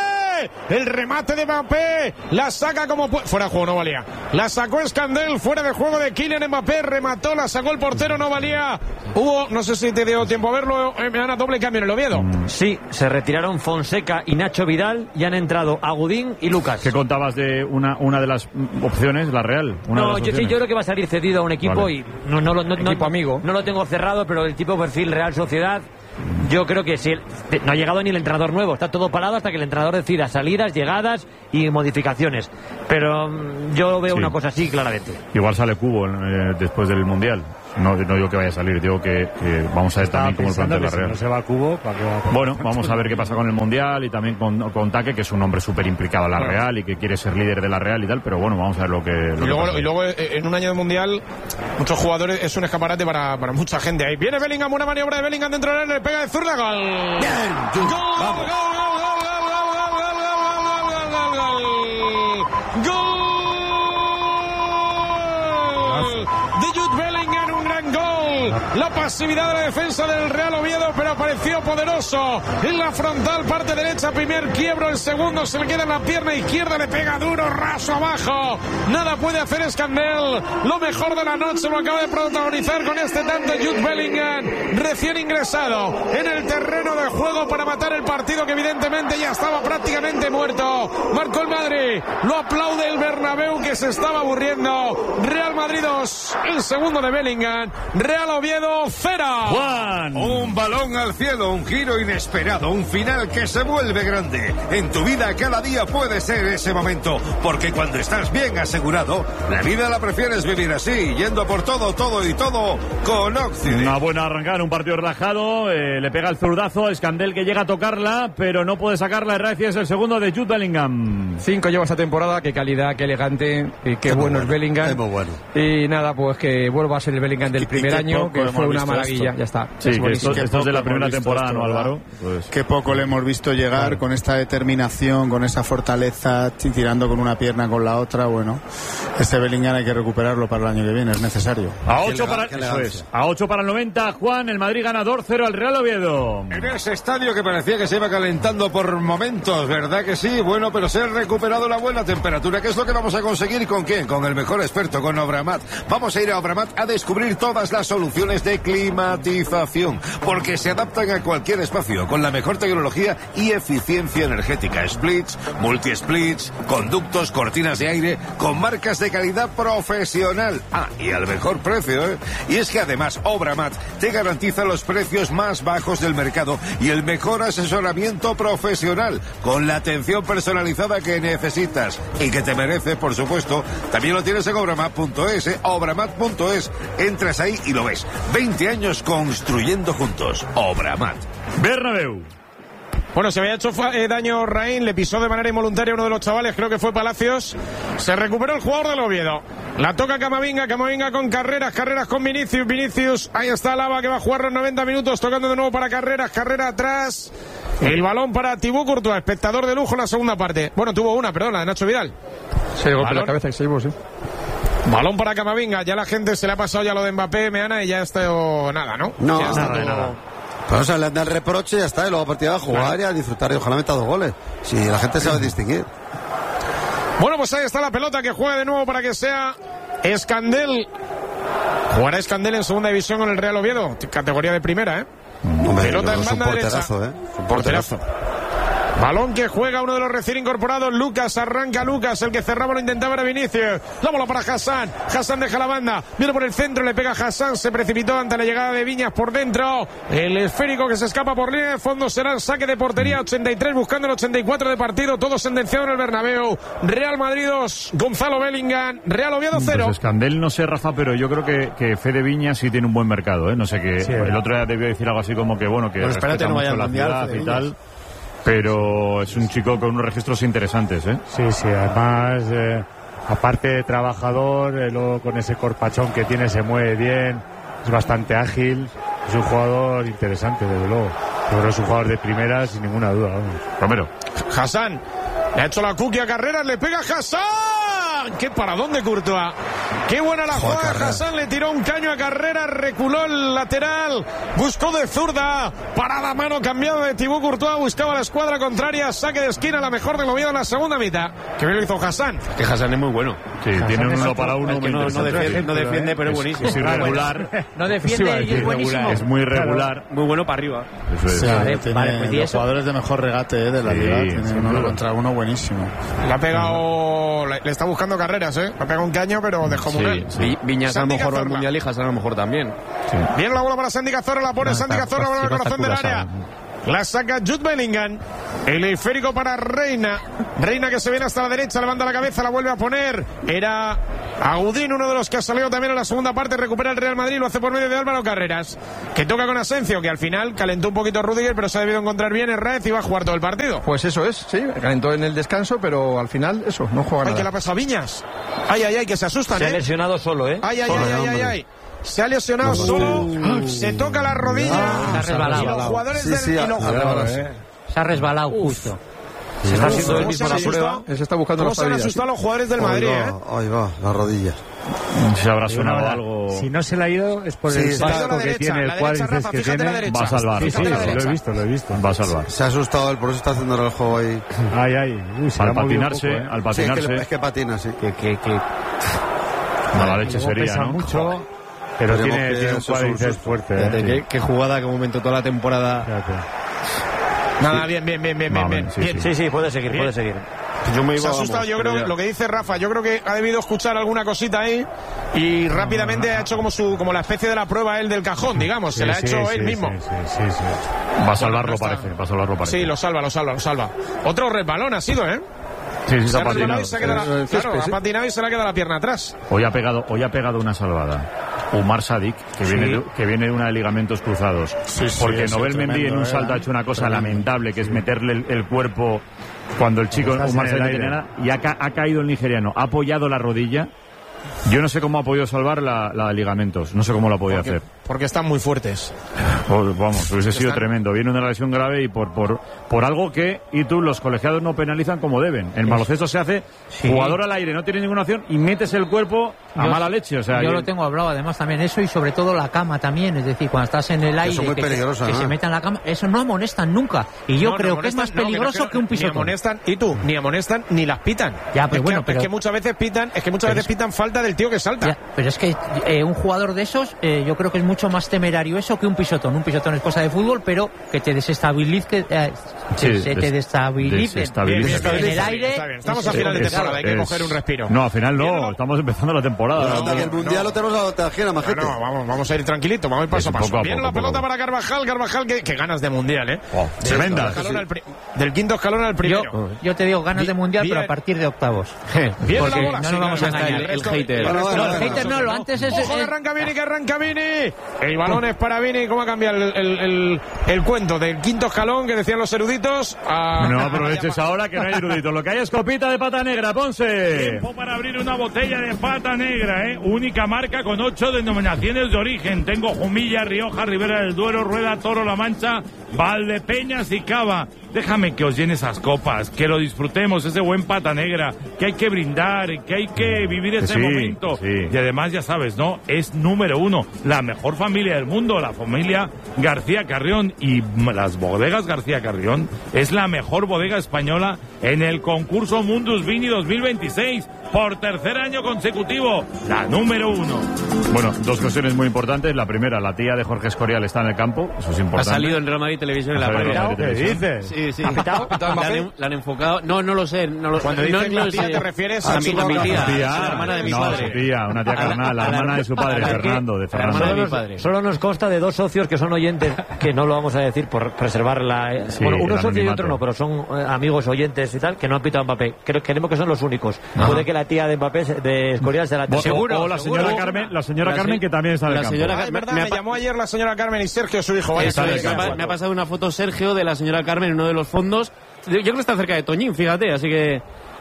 El remate de Mbappé. La saca como puede. Fuera de juego, no valía. La sacó Escandel. Fuera de juego de Kylian Mbappé. Remató, la sacó el portero, no valía. Hubo, no sé si te dio tiempo a verlo, me dan a doble cambio en el Oviedo. Sí, se retiraron Fonseca y Nacho Vidal y han entrado Agudín y Lucas. ¿Qué contabas de una de las opciones, la Real? Yo creo que va a salir cedido a un equipo, vale. Y equipo amigo. No lo tengo cerrado, pero el tipo perfil Real Sociedad. Yo creo que si no ha llegado ni el entrenador nuevo, está todo parado hasta que el entrenador decida salidas, llegadas y modificaciones. Pero yo veo una cosa así claramente. Igual sale Cubo después del Mundial. No digo que vaya a salir, digo que vamos a ver también cómo el plantel la Real. Si no se va a Cubo, ¿para qué va a bueno, vamos a ver qué pasa con el Mundial y también con Taque, que es un hombre súper implicado en la Real y que quiere ser líder de la Real y tal, pero bueno, vamos a ver lo que pasa. Y luego en un año de Mundial, muchos jugadores, es un escaparate para mucha gente ahí. Viene Bellingham, una maniobra de Bellingham dentro del área, le pega de zurda, gol. Bien, vamos. De Jude Bellingham, un gran gol. La pasividad de la defensa del Real Oviedo, pero apareció poderoso en la frontal, parte derecha, primer quiebro, el segundo se le queda en la pierna izquierda, le pega duro, raso abajo. Nada puede hacer Escandel. Lo mejor de la noche lo acaba de protagonizar con este tanto Jude Bellingham, recién ingresado en el terreno de juego para matar el partido que evidentemente ya estaba prácticamente muerto. Marcó el Madrid, lo aplaude el Bernabéu que se estaba aburriendo. Real Madrid 2, el segundo de Bellingham. Real Oviedo 0. Juan. Un balón al cielo, un giro inesperado, un final que se vuelve grande. En tu vida cada día puede ser ese momento, porque cuando estás bien asegurado, la vida la prefieres vivir así, yendo por todo con Occident. Una buena arrancada, un partido relajado, le pega el zurdazo, Escandel que llega a tocarla, pero no puede sacarla. Raci es el segundo de Jude Bellingham. 5 lleva esta temporada, qué calidad, qué elegante, y qué bueno es Bellingham. Es muy bueno. Y nada, pues que vuelva a ser el Bellingham del primer año, que fue una maravilla, esto. Ya está. Sí, esto es de la primera temporada, ¿no, Álvaro? Pues qué poco le hemos visto llegar con esta determinación, con esa fortaleza, tirando con una pierna con la otra. Bueno, ese Bellingham hay que recuperarlo para el año que viene, es necesario. A 8 para el 90, Juan, el Madrid gana 2-0 al Real Oviedo. En ese estadio que parecía que se iba calentando por momentos, ¿verdad que sí? Bueno, pero se ha recuperado la buena temperatura, que es lo que vamos a conseguir. ¿Con quién? Con el mejor experto, con Obramat. Vamos a ir a Obramat a descubrir todas las soluciones de climatización, porque se adaptan a cualquier espacio con la mejor tecnología y eficiencia energética. Splits, multi-splits, conductos, cortinas de aire, con marcas de calidad profesional. Y al mejor precio, ¿eh? Y es que además Obramat te garantiza los precios más bajos del mercado y el mejor asesoramiento profesional, con la atención personalizada que necesitas y que te merece, por supuesto. También lo tienes en obramat.es, obramat.es. Entras ahí y lo ves. 20 años construyendo juntos. Obramat. Bernabéu. Bueno, se había hecho daño Raín, le pisó de manera involuntaria uno de los chavales, creo que fue Palacios. Se recuperó el jugador del Oviedo. La toca Camavinga con Carreras con Vinicius. Ahí está Lava que va a jugar los 90 minutos, tocando de nuevo para Carrera atrás. El balón para Thibaut Courtois, espectador de lujo en la segunda parte. Bueno, tuvo una, perdón, la de Nacho Vidal. Se golpeó la cabeza y seguimos, ¿sí? Balón para Camavinga, ya la gente se le ha pasado ya lo de Mbappé, Meana, y ya está nada, ¿no? No, ya está nada. Pues, o sea, le anda el reproche y ya está, y luego a partir de jugar y a disfrutar y ojalá meta 2 goles. Si la gente sabe distinguir. Bueno, pues ahí está la pelota que juega de nuevo para que sea Escandel. Jugará Escandel en segunda división con el Real Oviedo, categoría de primera, ¿eh? Hombre, pelota en banda derecha. Un porterazo. Balón que juega uno de los recién incorporados, Lucas, arranca Lucas, el que cerraba lo intentaba era Vinicius, la bola para Hassan deja la banda, viene por el centro, le pega a Hassan, se precipitó ante la llegada de Viñas por dentro, el esférico que se escapa por línea de fondo será el saque de portería, 83 buscando el 84 de partido, todo sentenciado en el Bernabéu. Real Madrid 2, Gonzalo Bellingham, Real Oviedo 0. Pues Escandel no sé, Rafa, pero yo creo que Fede Viñas sí tiene un buen mercado, ¿eh? No sé qué, sí, el otro día debió decir algo así como que bueno, que pues respeta no mucho la ciudad y tal. Pero es un chico con unos registros interesantes, ¿eh? Sí, además, aparte de trabajador, luego con ese corpachón que tiene, se mueve bien, es bastante ágil, es un jugador interesante, desde luego. Yo creo que es un jugador de primera, sin ninguna duda. Vamos. Romero. Hassan, le ha hecho la cookie a Carreras, le pega Hassan. ¡Qué paradón de Courtois! Qué buena la jugada. Hassan le tiró un caño a Carrera, reculó el lateral, buscó de zurda, parada a mano cambiada de Thibaut Courtois, buscaba la escuadra contraria, saque de esquina, la mejor del Oviedo en la segunda mitad. Que bien lo hizo Hassan. Que Hassan es muy bueno. Sí, tiene un 1 para 1. No defiende, pero es buenísimo. Es irregular. No defiende y es buenísimo. Es muy regular. Claro. Muy bueno para arriba. Eso es. Sí, Vale, pues los jugadores de mejor regate de la liga. Tiene uno contra uno buenísimo. Le ha pegado, le está buscando carreras, le ha pegado un caño, pero dejó morir. Viñas a lo mejor va al Mundial y Hassan a lo mejor también. Sí. Bien la bola para Santi Cazorla, la pone Santi Cazorla, bola al corazón del área. La saca Jude Bellingham. El esférico para Reina. Reina que se viene hasta la derecha, levanta la cabeza, la vuelve a poner. Era Agudín, uno de los que ha salido también en la segunda parte. Recupera el Real Madrid, lo hace por medio de Álvaro Carreras, que toca con Asensio, que al final calentó un poquito Rüdiger, pero se ha debido encontrar bien Herraiz y va a jugar todo el partido. Pues eso es, sí, calentó en el descanso, pero al final eso, no juega nada. Que la pasa Viñas. Ay, que se asustan. Se ha lesionado solo, Ay. Se ha lesionado solo, se toca la rodilla. Se ha resbalado. Y los jugadores Se ha resbalado justo. Se está haciendo él mismo la prueba. Se está buscando ¿Cómo se han asustado los jugadores del Madrid? Ahí va, la rodilla. Se habrá sonado algo. Si no se le ha ido es por el pasto que tiene, el cuádriceps que tiene. Va a salvar. Sí, lo he visto. Va a salvar. Se ha asustado él, por eso está haciendo el juego ahí. Al patinarse. Es que patina, sí. Mala leche sería, pesa ¿no? mucho. Pero tiene un cuádriceps fuerte. Qué jugada, qué momento toda la temporada. Nada, bien. Sí, puede seguir. Yo me iba, se ha asustado, yo creo, lo que dice Rafa, yo creo que ha debido escuchar alguna cosita ahí y rápidamente ha hecho como la especie de la prueba él del cajón, digamos, se la ha hecho él mismo. Va a salvarlo, parece. Sí, lo salva. Otro resbalón ha sido, Sí, se ha patinado. Ha patinado y se le ha quedado la pierna atrás. Hoy ha pegado una salvada Umar Sadik, que viene de una de ligamentos cruzados. Porque Nobel Mendy en un salto ha hecho una cosa lamentable, que es meterle el cuerpo cuando el chico Umar Sadik y ha caído el nigeriano, ha apoyado la rodilla. Yo no sé cómo ha podido salvar la de ligamentos, no sé cómo lo ha podido hacer. Porque están muy fuertes. Vamos, hubiese sido tremendo. Viene una lesión grave y por algo que los colegiados no penalizan como deben. En baloncesto se hace jugador al aire, no tiene ninguna opción y metes el cuerpo a mala leche. O sea, yo lo tengo hablado además también eso y sobre todo la cama también. Es decir, cuando estás en el aire eso es muy peligroso, que se meta en la cama, eso no amonestan nunca. Y yo creo que es más peligroso que un pisotón. Ni amonestan, ni amonestan ni las pitan. Ya, pero es que muchas veces pitan falta del tío que salta. Ya, pero es que un jugador de esos, yo creo que es mucho más temerario eso que un pisotón. Un pisotón es cosa de fútbol, pero que te desestabilice, te destabilice en el aire. Está bien. Estamos a final de temporada, hay que coger un respiro. No, al final no, estamos empezando la temporada. Hasta que el mundial lo tenemos a la tajera, majete. No, vamos a ir tranquilitos, vamos a ir paso a paso. Viene la pelota para Carvajal, que ganas de mundial, Tremendas. Del quinto escalón al primero. Yo te digo ganas de mundial, pero a partir de octavos. Bien porque la bola, no nos vamos a engañar. El hater. El hater no, lo antes es... Ojo, que arranca Vini. El balón es para Vini. ¿Cómo ha cambiado el cuento del quinto escalón que decían los eruditos? No aproveches ahora que no hay eruditos. Lo que hay es copita de pata negra, Ponce. Tiempo para abrir una botella de pata negra, Única marca con 8 denominaciones de origen. Tengo Jumilla, Rioja, Ribera del Duero, Rueda, Toro, La Mancha, Valdepeñas y Cava. Déjame que os llene esas copas, que lo disfrutemos, ese buen pata negra, que hay que brindar, que hay que vivir ese momento. Y además, ya sabes, ¿no? Es número 1, la mejor familia del mundo, la familia García Carrión. Y las bodegas García Carrión es la mejor bodega española en el concurso Mundus Vini 2026. Por tercer año consecutivo, la número 1. Bueno, dos cuestiones muy importantes. La primera, la tía de Jorge Escorial está en el campo. Eso es importante. Ha salido en Real Madrid Televisión en la pantalla. ¿Qué dices? Sí. ¿Ha pitado? La han enfocado. No lo sé. Cuando dices la tía, ¿te refieres a mi tía? La hermana de mi padre. Su tía, una tía carnal, la hermana de su padre, Fernando. La hermana de mi padre. Solo nos consta de 2 socios que son oyentes, que no lo vamos a decir por preservar la... bueno, uno socio y otro no, pero son amigos oyentes y tal, que no han pitado a Mbappé. Creemos que son los únicos. Puede que la tía de Mbappé, de Escorial, se la tenga. Seguro. O la señora Carmen, que también está en el campo. Es verdad, me llamó ayer la señora Carmen y Sergio, su hijo. Me ha pasado una foto Sergio de la señora Carmen en uno de los fondos. Yo creo que está cerca de Toñín, fíjate, así que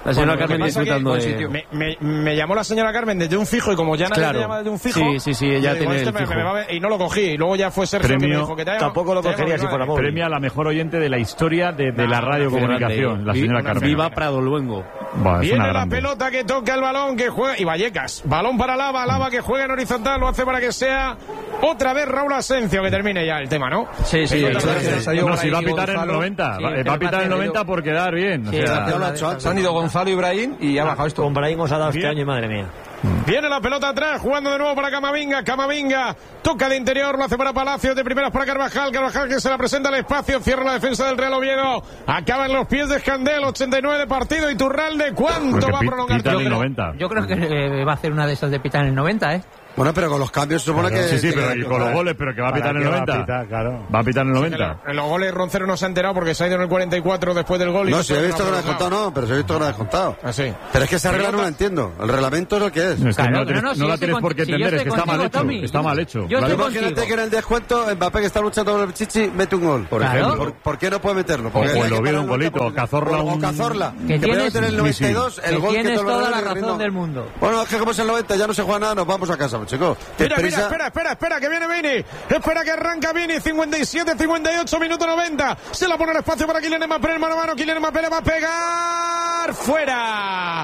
La señora Carmen disfrutando de... Me llamó la señora Carmen desde un fijo y como ya nadie me llama desde un fijo... Sí, ella tiene el fijo. Y no lo cogí. Y luego ya fue Sergio que me dijo que tampoco lo cogería si fuera móvil. Premia a la mejor oyente de la historia de la radiocomunicación, la señora Carmen. Viva Prado Luengo. Viene la pelota que toca el balón, que juega... Y Vallecas. Balón para Lava que juega en horizontal. Lo hace para que sea otra vez Raúl Asencio, que termine ya el tema, ¿no? Sí. Si va a pitar en el 90. Va a pitar en el 90 por quedar bien. Se han ido Gonzalo y Brahim y ha bajado esto. Con Brahim os ha dado este año y madre mía. Viene la pelota atrás, jugando de nuevo para Camavinga, toca de interior, lo hace para Palacios, de primeras para Carvajal que se la presenta al espacio, cierra la defensa del Real Oviedo, acaba en los pies de Escandel, 89 de partido. Iturralde, ¿cuánto va a prolongar? Yo creo que va a hacer una de esas de pitar en el 90, Bueno, pero con los cambios supone que... Sí, pero y con los goles, pero que va a pitar en el 90. Va a pitar en el 90. En los goles Roncero no se ha enterado porque se ha ido en el 44 después del gol. No, si he visto que no ha descontado, pero si he visto que no ha descontado. Sí. Pero es que esa regla no la entiendo. El reglamento es lo que es. No la tienes por qué entender, es que está mal hecho. Está mal hecho. Imagínate que en el descuento Mbappé, que está luchando por el Chichi, mete un gol, por ejemplo. ¿Por qué no puede meterlo? Porque el Oviedo un golito, o Cazorla que puede meter el 92, el gol que tienes toda la razón del mundo. Bueno, es que como es el 90, ya no se juega nada, nos vamos a casa, chicos. Espera, que viene Vini. Espera que arranca Vini. 57, 58, minuto 90. Se la pone el espacio para Kylian Mbappé, mano a mano. Kylian Mbappé le va a pegar. ¡Fuera!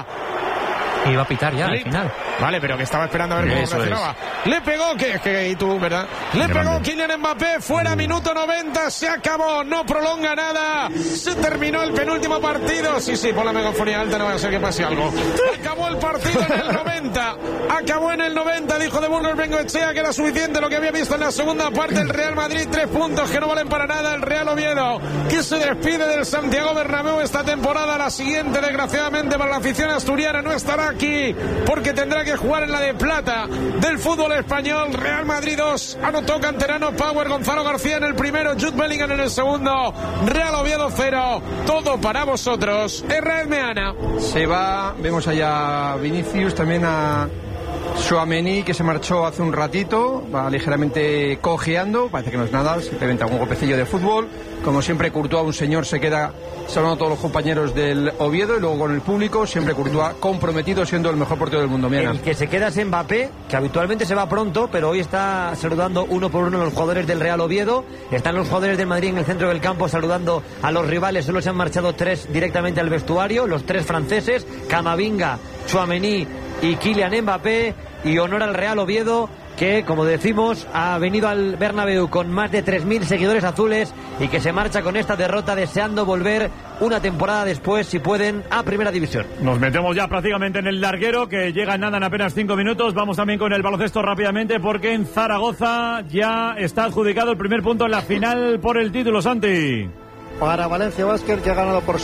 Y va a pitar ya al final. Vale, pero que estaba esperando a ver cómo reaccionaba. Le pegó, y tú, ¿verdad? Le pegó Kylian Mbappé, fuera, minuto 90, se acabó, no prolonga nada. Se terminó el penúltimo partido. Sí, por la megafonía alta no va a ser que pase algo. Acabó el partido en el 90. Acabó en el 90, dijo de Burgos Bengoechea que era suficiente lo que había visto en la segunda parte. El Real Madrid, 3 puntos que no valen para nada. El Real Oviedo, que se despide del Santiago Bernabéu esta temporada. La siguiente, desgraciadamente, para la afición asturiana no estará aquí porque tendrá que jugar en la de plata del fútbol español. Real Madrid 2, anotó Canterano, Power, Gonzalo García en el primero, Jude Bellingham en el segundo. Real Oviedo 0, todo para vosotros. Israel Meana. Se va, vemos allá a Vinicius, también a Tchouaméni, que se marchó hace un ratito, va ligeramente cojeando, parece que no es nada, simplemente algún golpecillo de fútbol. Como siempre, Courtois, un señor, se queda saludando a todos los compañeros del Oviedo y luego con el público, siempre Courtois comprometido, siendo el mejor portero del mundo. El que se queda es Mbappé, que habitualmente se va pronto, pero hoy está saludando uno por uno a los jugadores del Real Oviedo. Están los jugadores del Madrid en el centro del campo saludando a los rivales. Solo se han marchado 3 directamente al vestuario, los 3 franceses, Camavinga, Tchouaméni y Kylian Mbappé. Y honor al Real Oviedo, que, como decimos, ha venido al Bernabéu con más de 3.000 seguidores azules y que se marcha con esta derrota deseando volver una temporada después, si pueden, a Primera División. Nos metemos ya prácticamente en el larguero, que llega en nada, en apenas 5 minutos. Vamos también con el baloncesto rápidamente, porque en Zaragoza ya está adjudicado el primer punto en la final por el título, Santi. Para Valencia Basket, que ha ganado por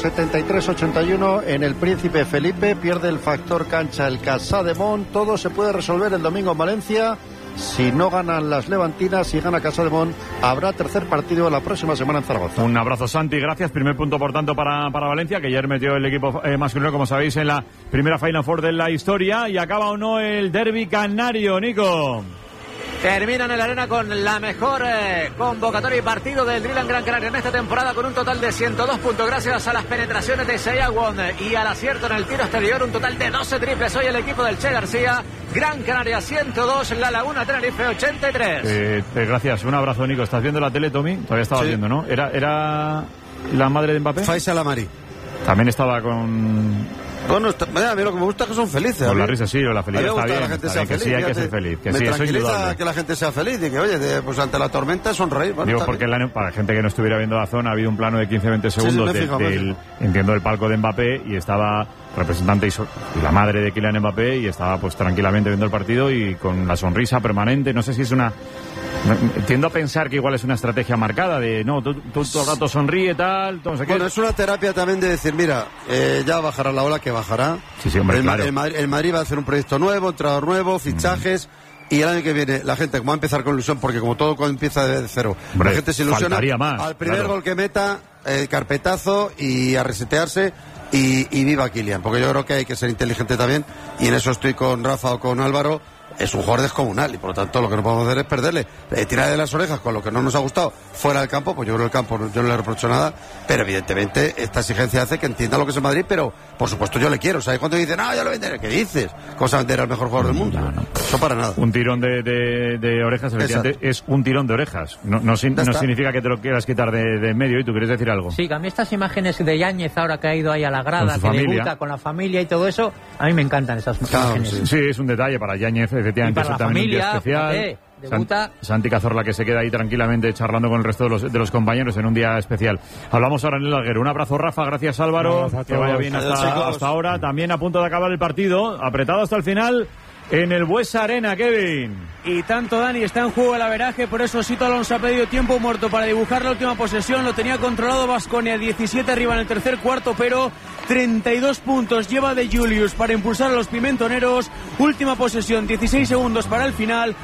73-81 en el Príncipe Felipe. Pierde el factor cancha el Casademont. Todo se puede resolver el domingo en Valencia. Si no ganan las levantinas, si gana Casademont, habrá tercer partido la próxima semana en Zaragoza. Un abrazo, Santi, gracias. Primer punto, por tanto, para Valencia, que ayer metió el equipo masculino, como sabéis, en la primera Final Four de la historia. Y acaba o no el derbi canario, Nico. Terminan en la arena con la mejor convocatoria y partido del Drill Gran Canaria en esta temporada, con un total de 102 puntos gracias a las penetraciones de Seyawon y al acierto en el tiro exterior, un total de 12 triples hoy el equipo del Che García. Gran Canaria 102, La Laguna Tenerife 83. Gracias, un abrazo, Nico. ¿Estás viendo la tele, Tommy? Todavía estabas viendo, ¿no? ¿Era la madre de Mbappé? Faisal Amari. También estaba con... Bueno, a mí lo que me gusta es que son felices. Con la risa, sí, la felicidad está bien. La gente sea feliz, sí, hay que ser feliz. Que me sí, tranquiliza que la gente sea feliz y que, oye, pues ante la tormenta sonreír. Bueno, digo, porque para la gente que no estuviera viendo la zona, ha habido un plano de 15-20 segundos entiendo, el palco de Mbappé, y estaba representante y la madre de Kylian Mbappé, y estaba pues tranquilamente viendo el partido y con la sonrisa permanente. No sé si es una... Tiendo a pensar que igual es una estrategia marcada de no, tú todo el rato sonríe, tal, no sé qué. Bueno, es una terapia también de decir, mira, ya bajará la ola, que bajará. Sí, hombre, claro. El Madrid va a hacer un proyecto nuevo, entrenador nuevo, fichajes. Y el año que viene la gente, como va a empezar con ilusión, porque como todo empieza de cero, hombre, la gente se ilusiona más, al primer gol que meta, carpetazo y a resetearse. Y viva Kylian, porque yo creo que hay que ser inteligente también, y en eso estoy con Rafa o con Álvaro. es un jugador descomunal y por lo tanto lo que no podemos hacer es perderle. Tirar de las orejas con lo que no nos ha gustado fuera del campo, pues yo creo que el campo yo no le reprocho nada, pero evidentemente esta exigencia hace que entienda lo que es el Madrid, pero por supuesto yo le quiero. ¿Sabes cuando dicen, no, yo lo venderé? ¿Qué dices? ¿Cómo se va a vender al mejor jugador del mundo? No. Eso para nada. Un tirón de orejas, efectivamente, es un tirón de orejas. No significa que te lo quieras quitar de en medio. ¿Y tú quieres decir algo? Sí, que a mí estas imágenes de Yáñez ahora que ha ido ahí a la grada, que debuta con la familia y todo eso, a mí me encantan esas imágenes. Sí, es un detalle para Yáñez, efectivamente, es también un día especial. Debuta. Santi Cazorla, que se queda ahí tranquilamente charlando con el resto de los compañeros en un día especial. Hablamos ahora en el larguero. Un abrazo, Rafa, gracias Álvaro, que vaya bien hasta ahora. También a punto de acabar el partido, apretado hasta el final en el Buesa Arena, Kevin. Y tanto, Dani, está en juego el averaje, por eso Sito Alonso ha pedido tiempo muerto para dibujar la última posesión. Lo tenía controlado Baskonia, 17 arriba en el tercer cuarto, pero 32 puntos lleva de Julius para impulsar a los pimentoneros. Última posesión, 16 segundos para el final,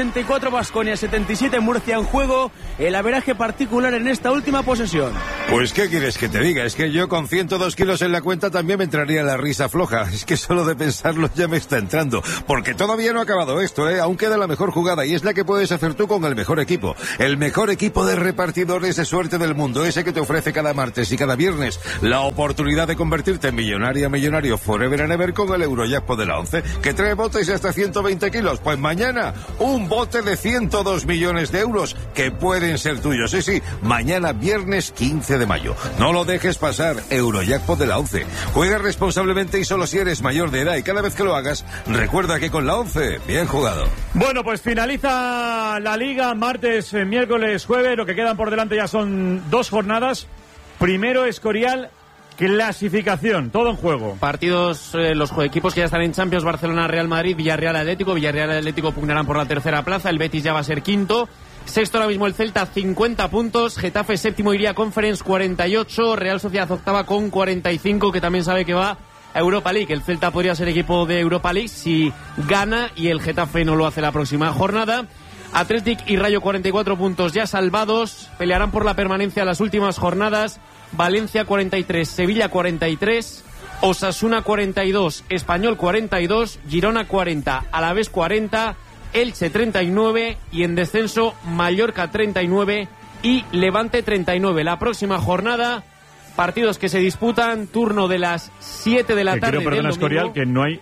84 Baskonia, 77 Murcia. En juego el averaje particular en esta última posesión. Pues ¿qué quieres que te diga? Es que yo con 102 kilos en la cuenta también me entraría la risa floja. Es que solo de pensarlo ya me está entrando. Porque todavía no ha acabado esto, Aún queda la mejor jugada y es la que puedes hacer tú con el mejor equipo. El mejor equipo de repartidores de suerte del mundo. Ese que te ofrece cada martes y cada viernes la oportunidad de convertirte en millonario forever and ever con el Eurojackpot de la 11, que trae botes de hasta 120 kilos. Pues mañana, un bote de 102 millones de euros que pueden ser tuyos. Sí, mañana viernes 15 de mayo. No lo dejes pasar, Eurojackpot de la 11. Juega responsablemente y solo si eres mayor de edad, y cada vez que lo hagas, recuerda que con la 11, bien jugado. Bueno, pues finaliza la Liga, martes, miércoles, jueves. Lo que quedan por delante ya son 2 jornadas. Primero, Escorial, clasificación, todo en juego. Partidos, los equipos que ya están en Champions: Barcelona, Real Madrid, Villarreal, Atlético. Villarreal y Atlético pugnarán por la tercera plaza. El Betis ya va a ser quinto. Sexto ahora mismo el Celta, 50 puntos. Getafe séptimo, iría Conference, 48. Real Sociedad octava con 45, que también sabe que va a Europa League. El Celta podría ser equipo de Europa League si gana y el Getafe no lo hace la próxima jornada. Athletic y Rayo, 44 puntos ya salvados. Pelearán por la permanencia las últimas jornadas. Valencia 43, Sevilla 43, Osasuna 42, Español 42, Girona 40, Alavés 40, Elche 39 y en descenso Mallorca 39 y Levante 39. La próxima jornada, partidos que se disputan, turno de las 7 de la tarde. Perdona, Escorial,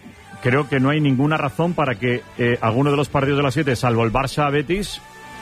creo que no hay ninguna razón para que alguno de los partidos de las 7, salvo el Barça-Betis,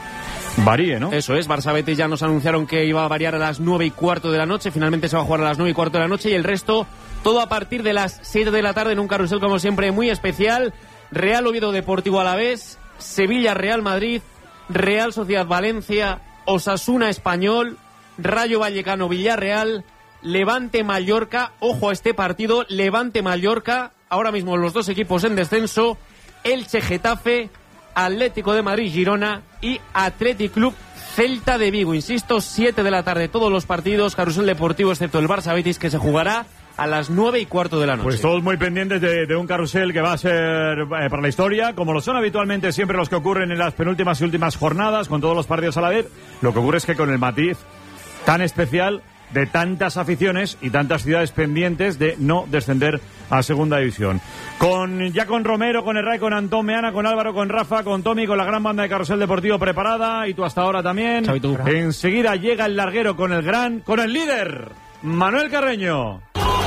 varíe, ¿no? Eso es, Barça-Betis ya nos anunciaron que iba a variar a las 9:15 de la noche, finalmente se va a jugar a las 9:15 de la noche, y el resto todo a partir de las 7 de la tarde en un carrusel como siempre muy especial. Real Oviedo Deportivo Alavés, Sevilla Real Madrid, Real Sociedad Valencia, Osasuna Español, Rayo Vallecano Villarreal, Levante Mallorca, ojo a este partido, Levante Mallorca, ahora mismo los dos equipos en descenso, Elche Getafe, Atlético de Madrid Girona y Athletic Club Celta de Vigo. Insisto, 7 de la tarde todos los partidos, carrusel deportivo excepto el Barça Betis, que se jugará a las 9:15 de la noche. Pues todos muy pendientes de un carrusel que va a ser para la historia, como lo son habitualmente siempre los que ocurren en las penúltimas y últimas jornadas, con todos los partidos a la vez. Lo que ocurre es que con el matiz tan especial de tantas aficiones y tantas ciudades pendientes de no descender a segunda división. Con Romero, con Herray, con Antón Meana, con Álvaro, con Rafa, con Tommy, con la gran banda de Carrusel Deportivo preparada, y tú hasta ahora también. Enseguida llega el larguero con el líder, Manuel Carreño.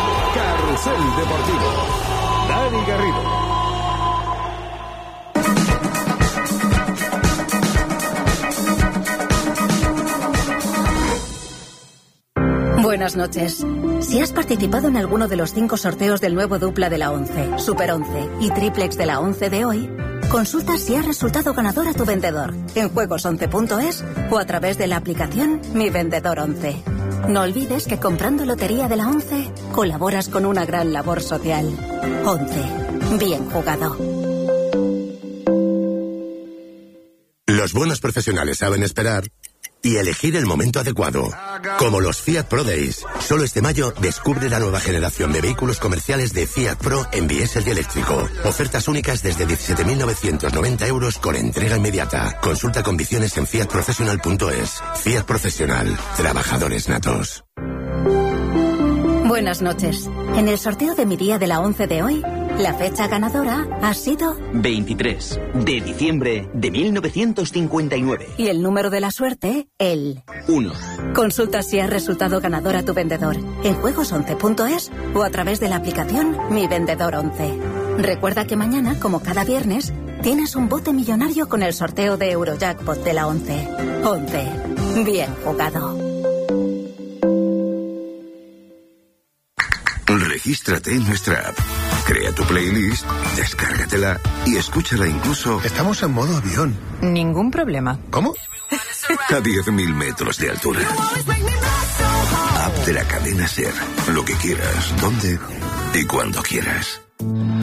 Carrusel Deportivo, Dani Garrido. Buenas noches. Si has participado en alguno de los 5 sorteos del nuevo dupla de la 11, Super 11 y triplex de la 11 de hoy, consulta si has resultado ganador a tu vendedor en juegos11.es o a través de la aplicación Mi Vendedor 11. No olvides que comprando Lotería de la 11 colaboras con una gran labor social. 11. Bien jugado. Los buenos profesionales saben esperar y elegir el momento adecuado. Como los Fiat Pro Days. Solo este mayo descubre la nueva generación de vehículos comerciales de Fiat Pro en diésel y eléctrico. Ofertas únicas desde 17.990 euros con entrega inmediata. Consulta condiciones en fiatprofessional.es. Fiat Profesional. Trabajadores natos. Buenas noches. En el sorteo de mi día de la 11 de hoy, La fecha ganadora ha sido 23 de diciembre de 1959. y el número de la suerte, el 1. Consulta si has resultado ganador a tu vendedor en juegos11.es o a través de la aplicación Mi Vendedor 11. Recuerda que mañana, como cada viernes, tienes un bote millonario con el sorteo de Eurojackpot de la 11. 11. Bien jugado. Regístrate en nuestra app. Crea tu playlist, descárgatela y escúchala incluso... Estamos en modo avión. Ningún problema. ¿Cómo? A 10.000 metros de altura. App de la cadena SER. Lo que quieras, donde y cuando quieras.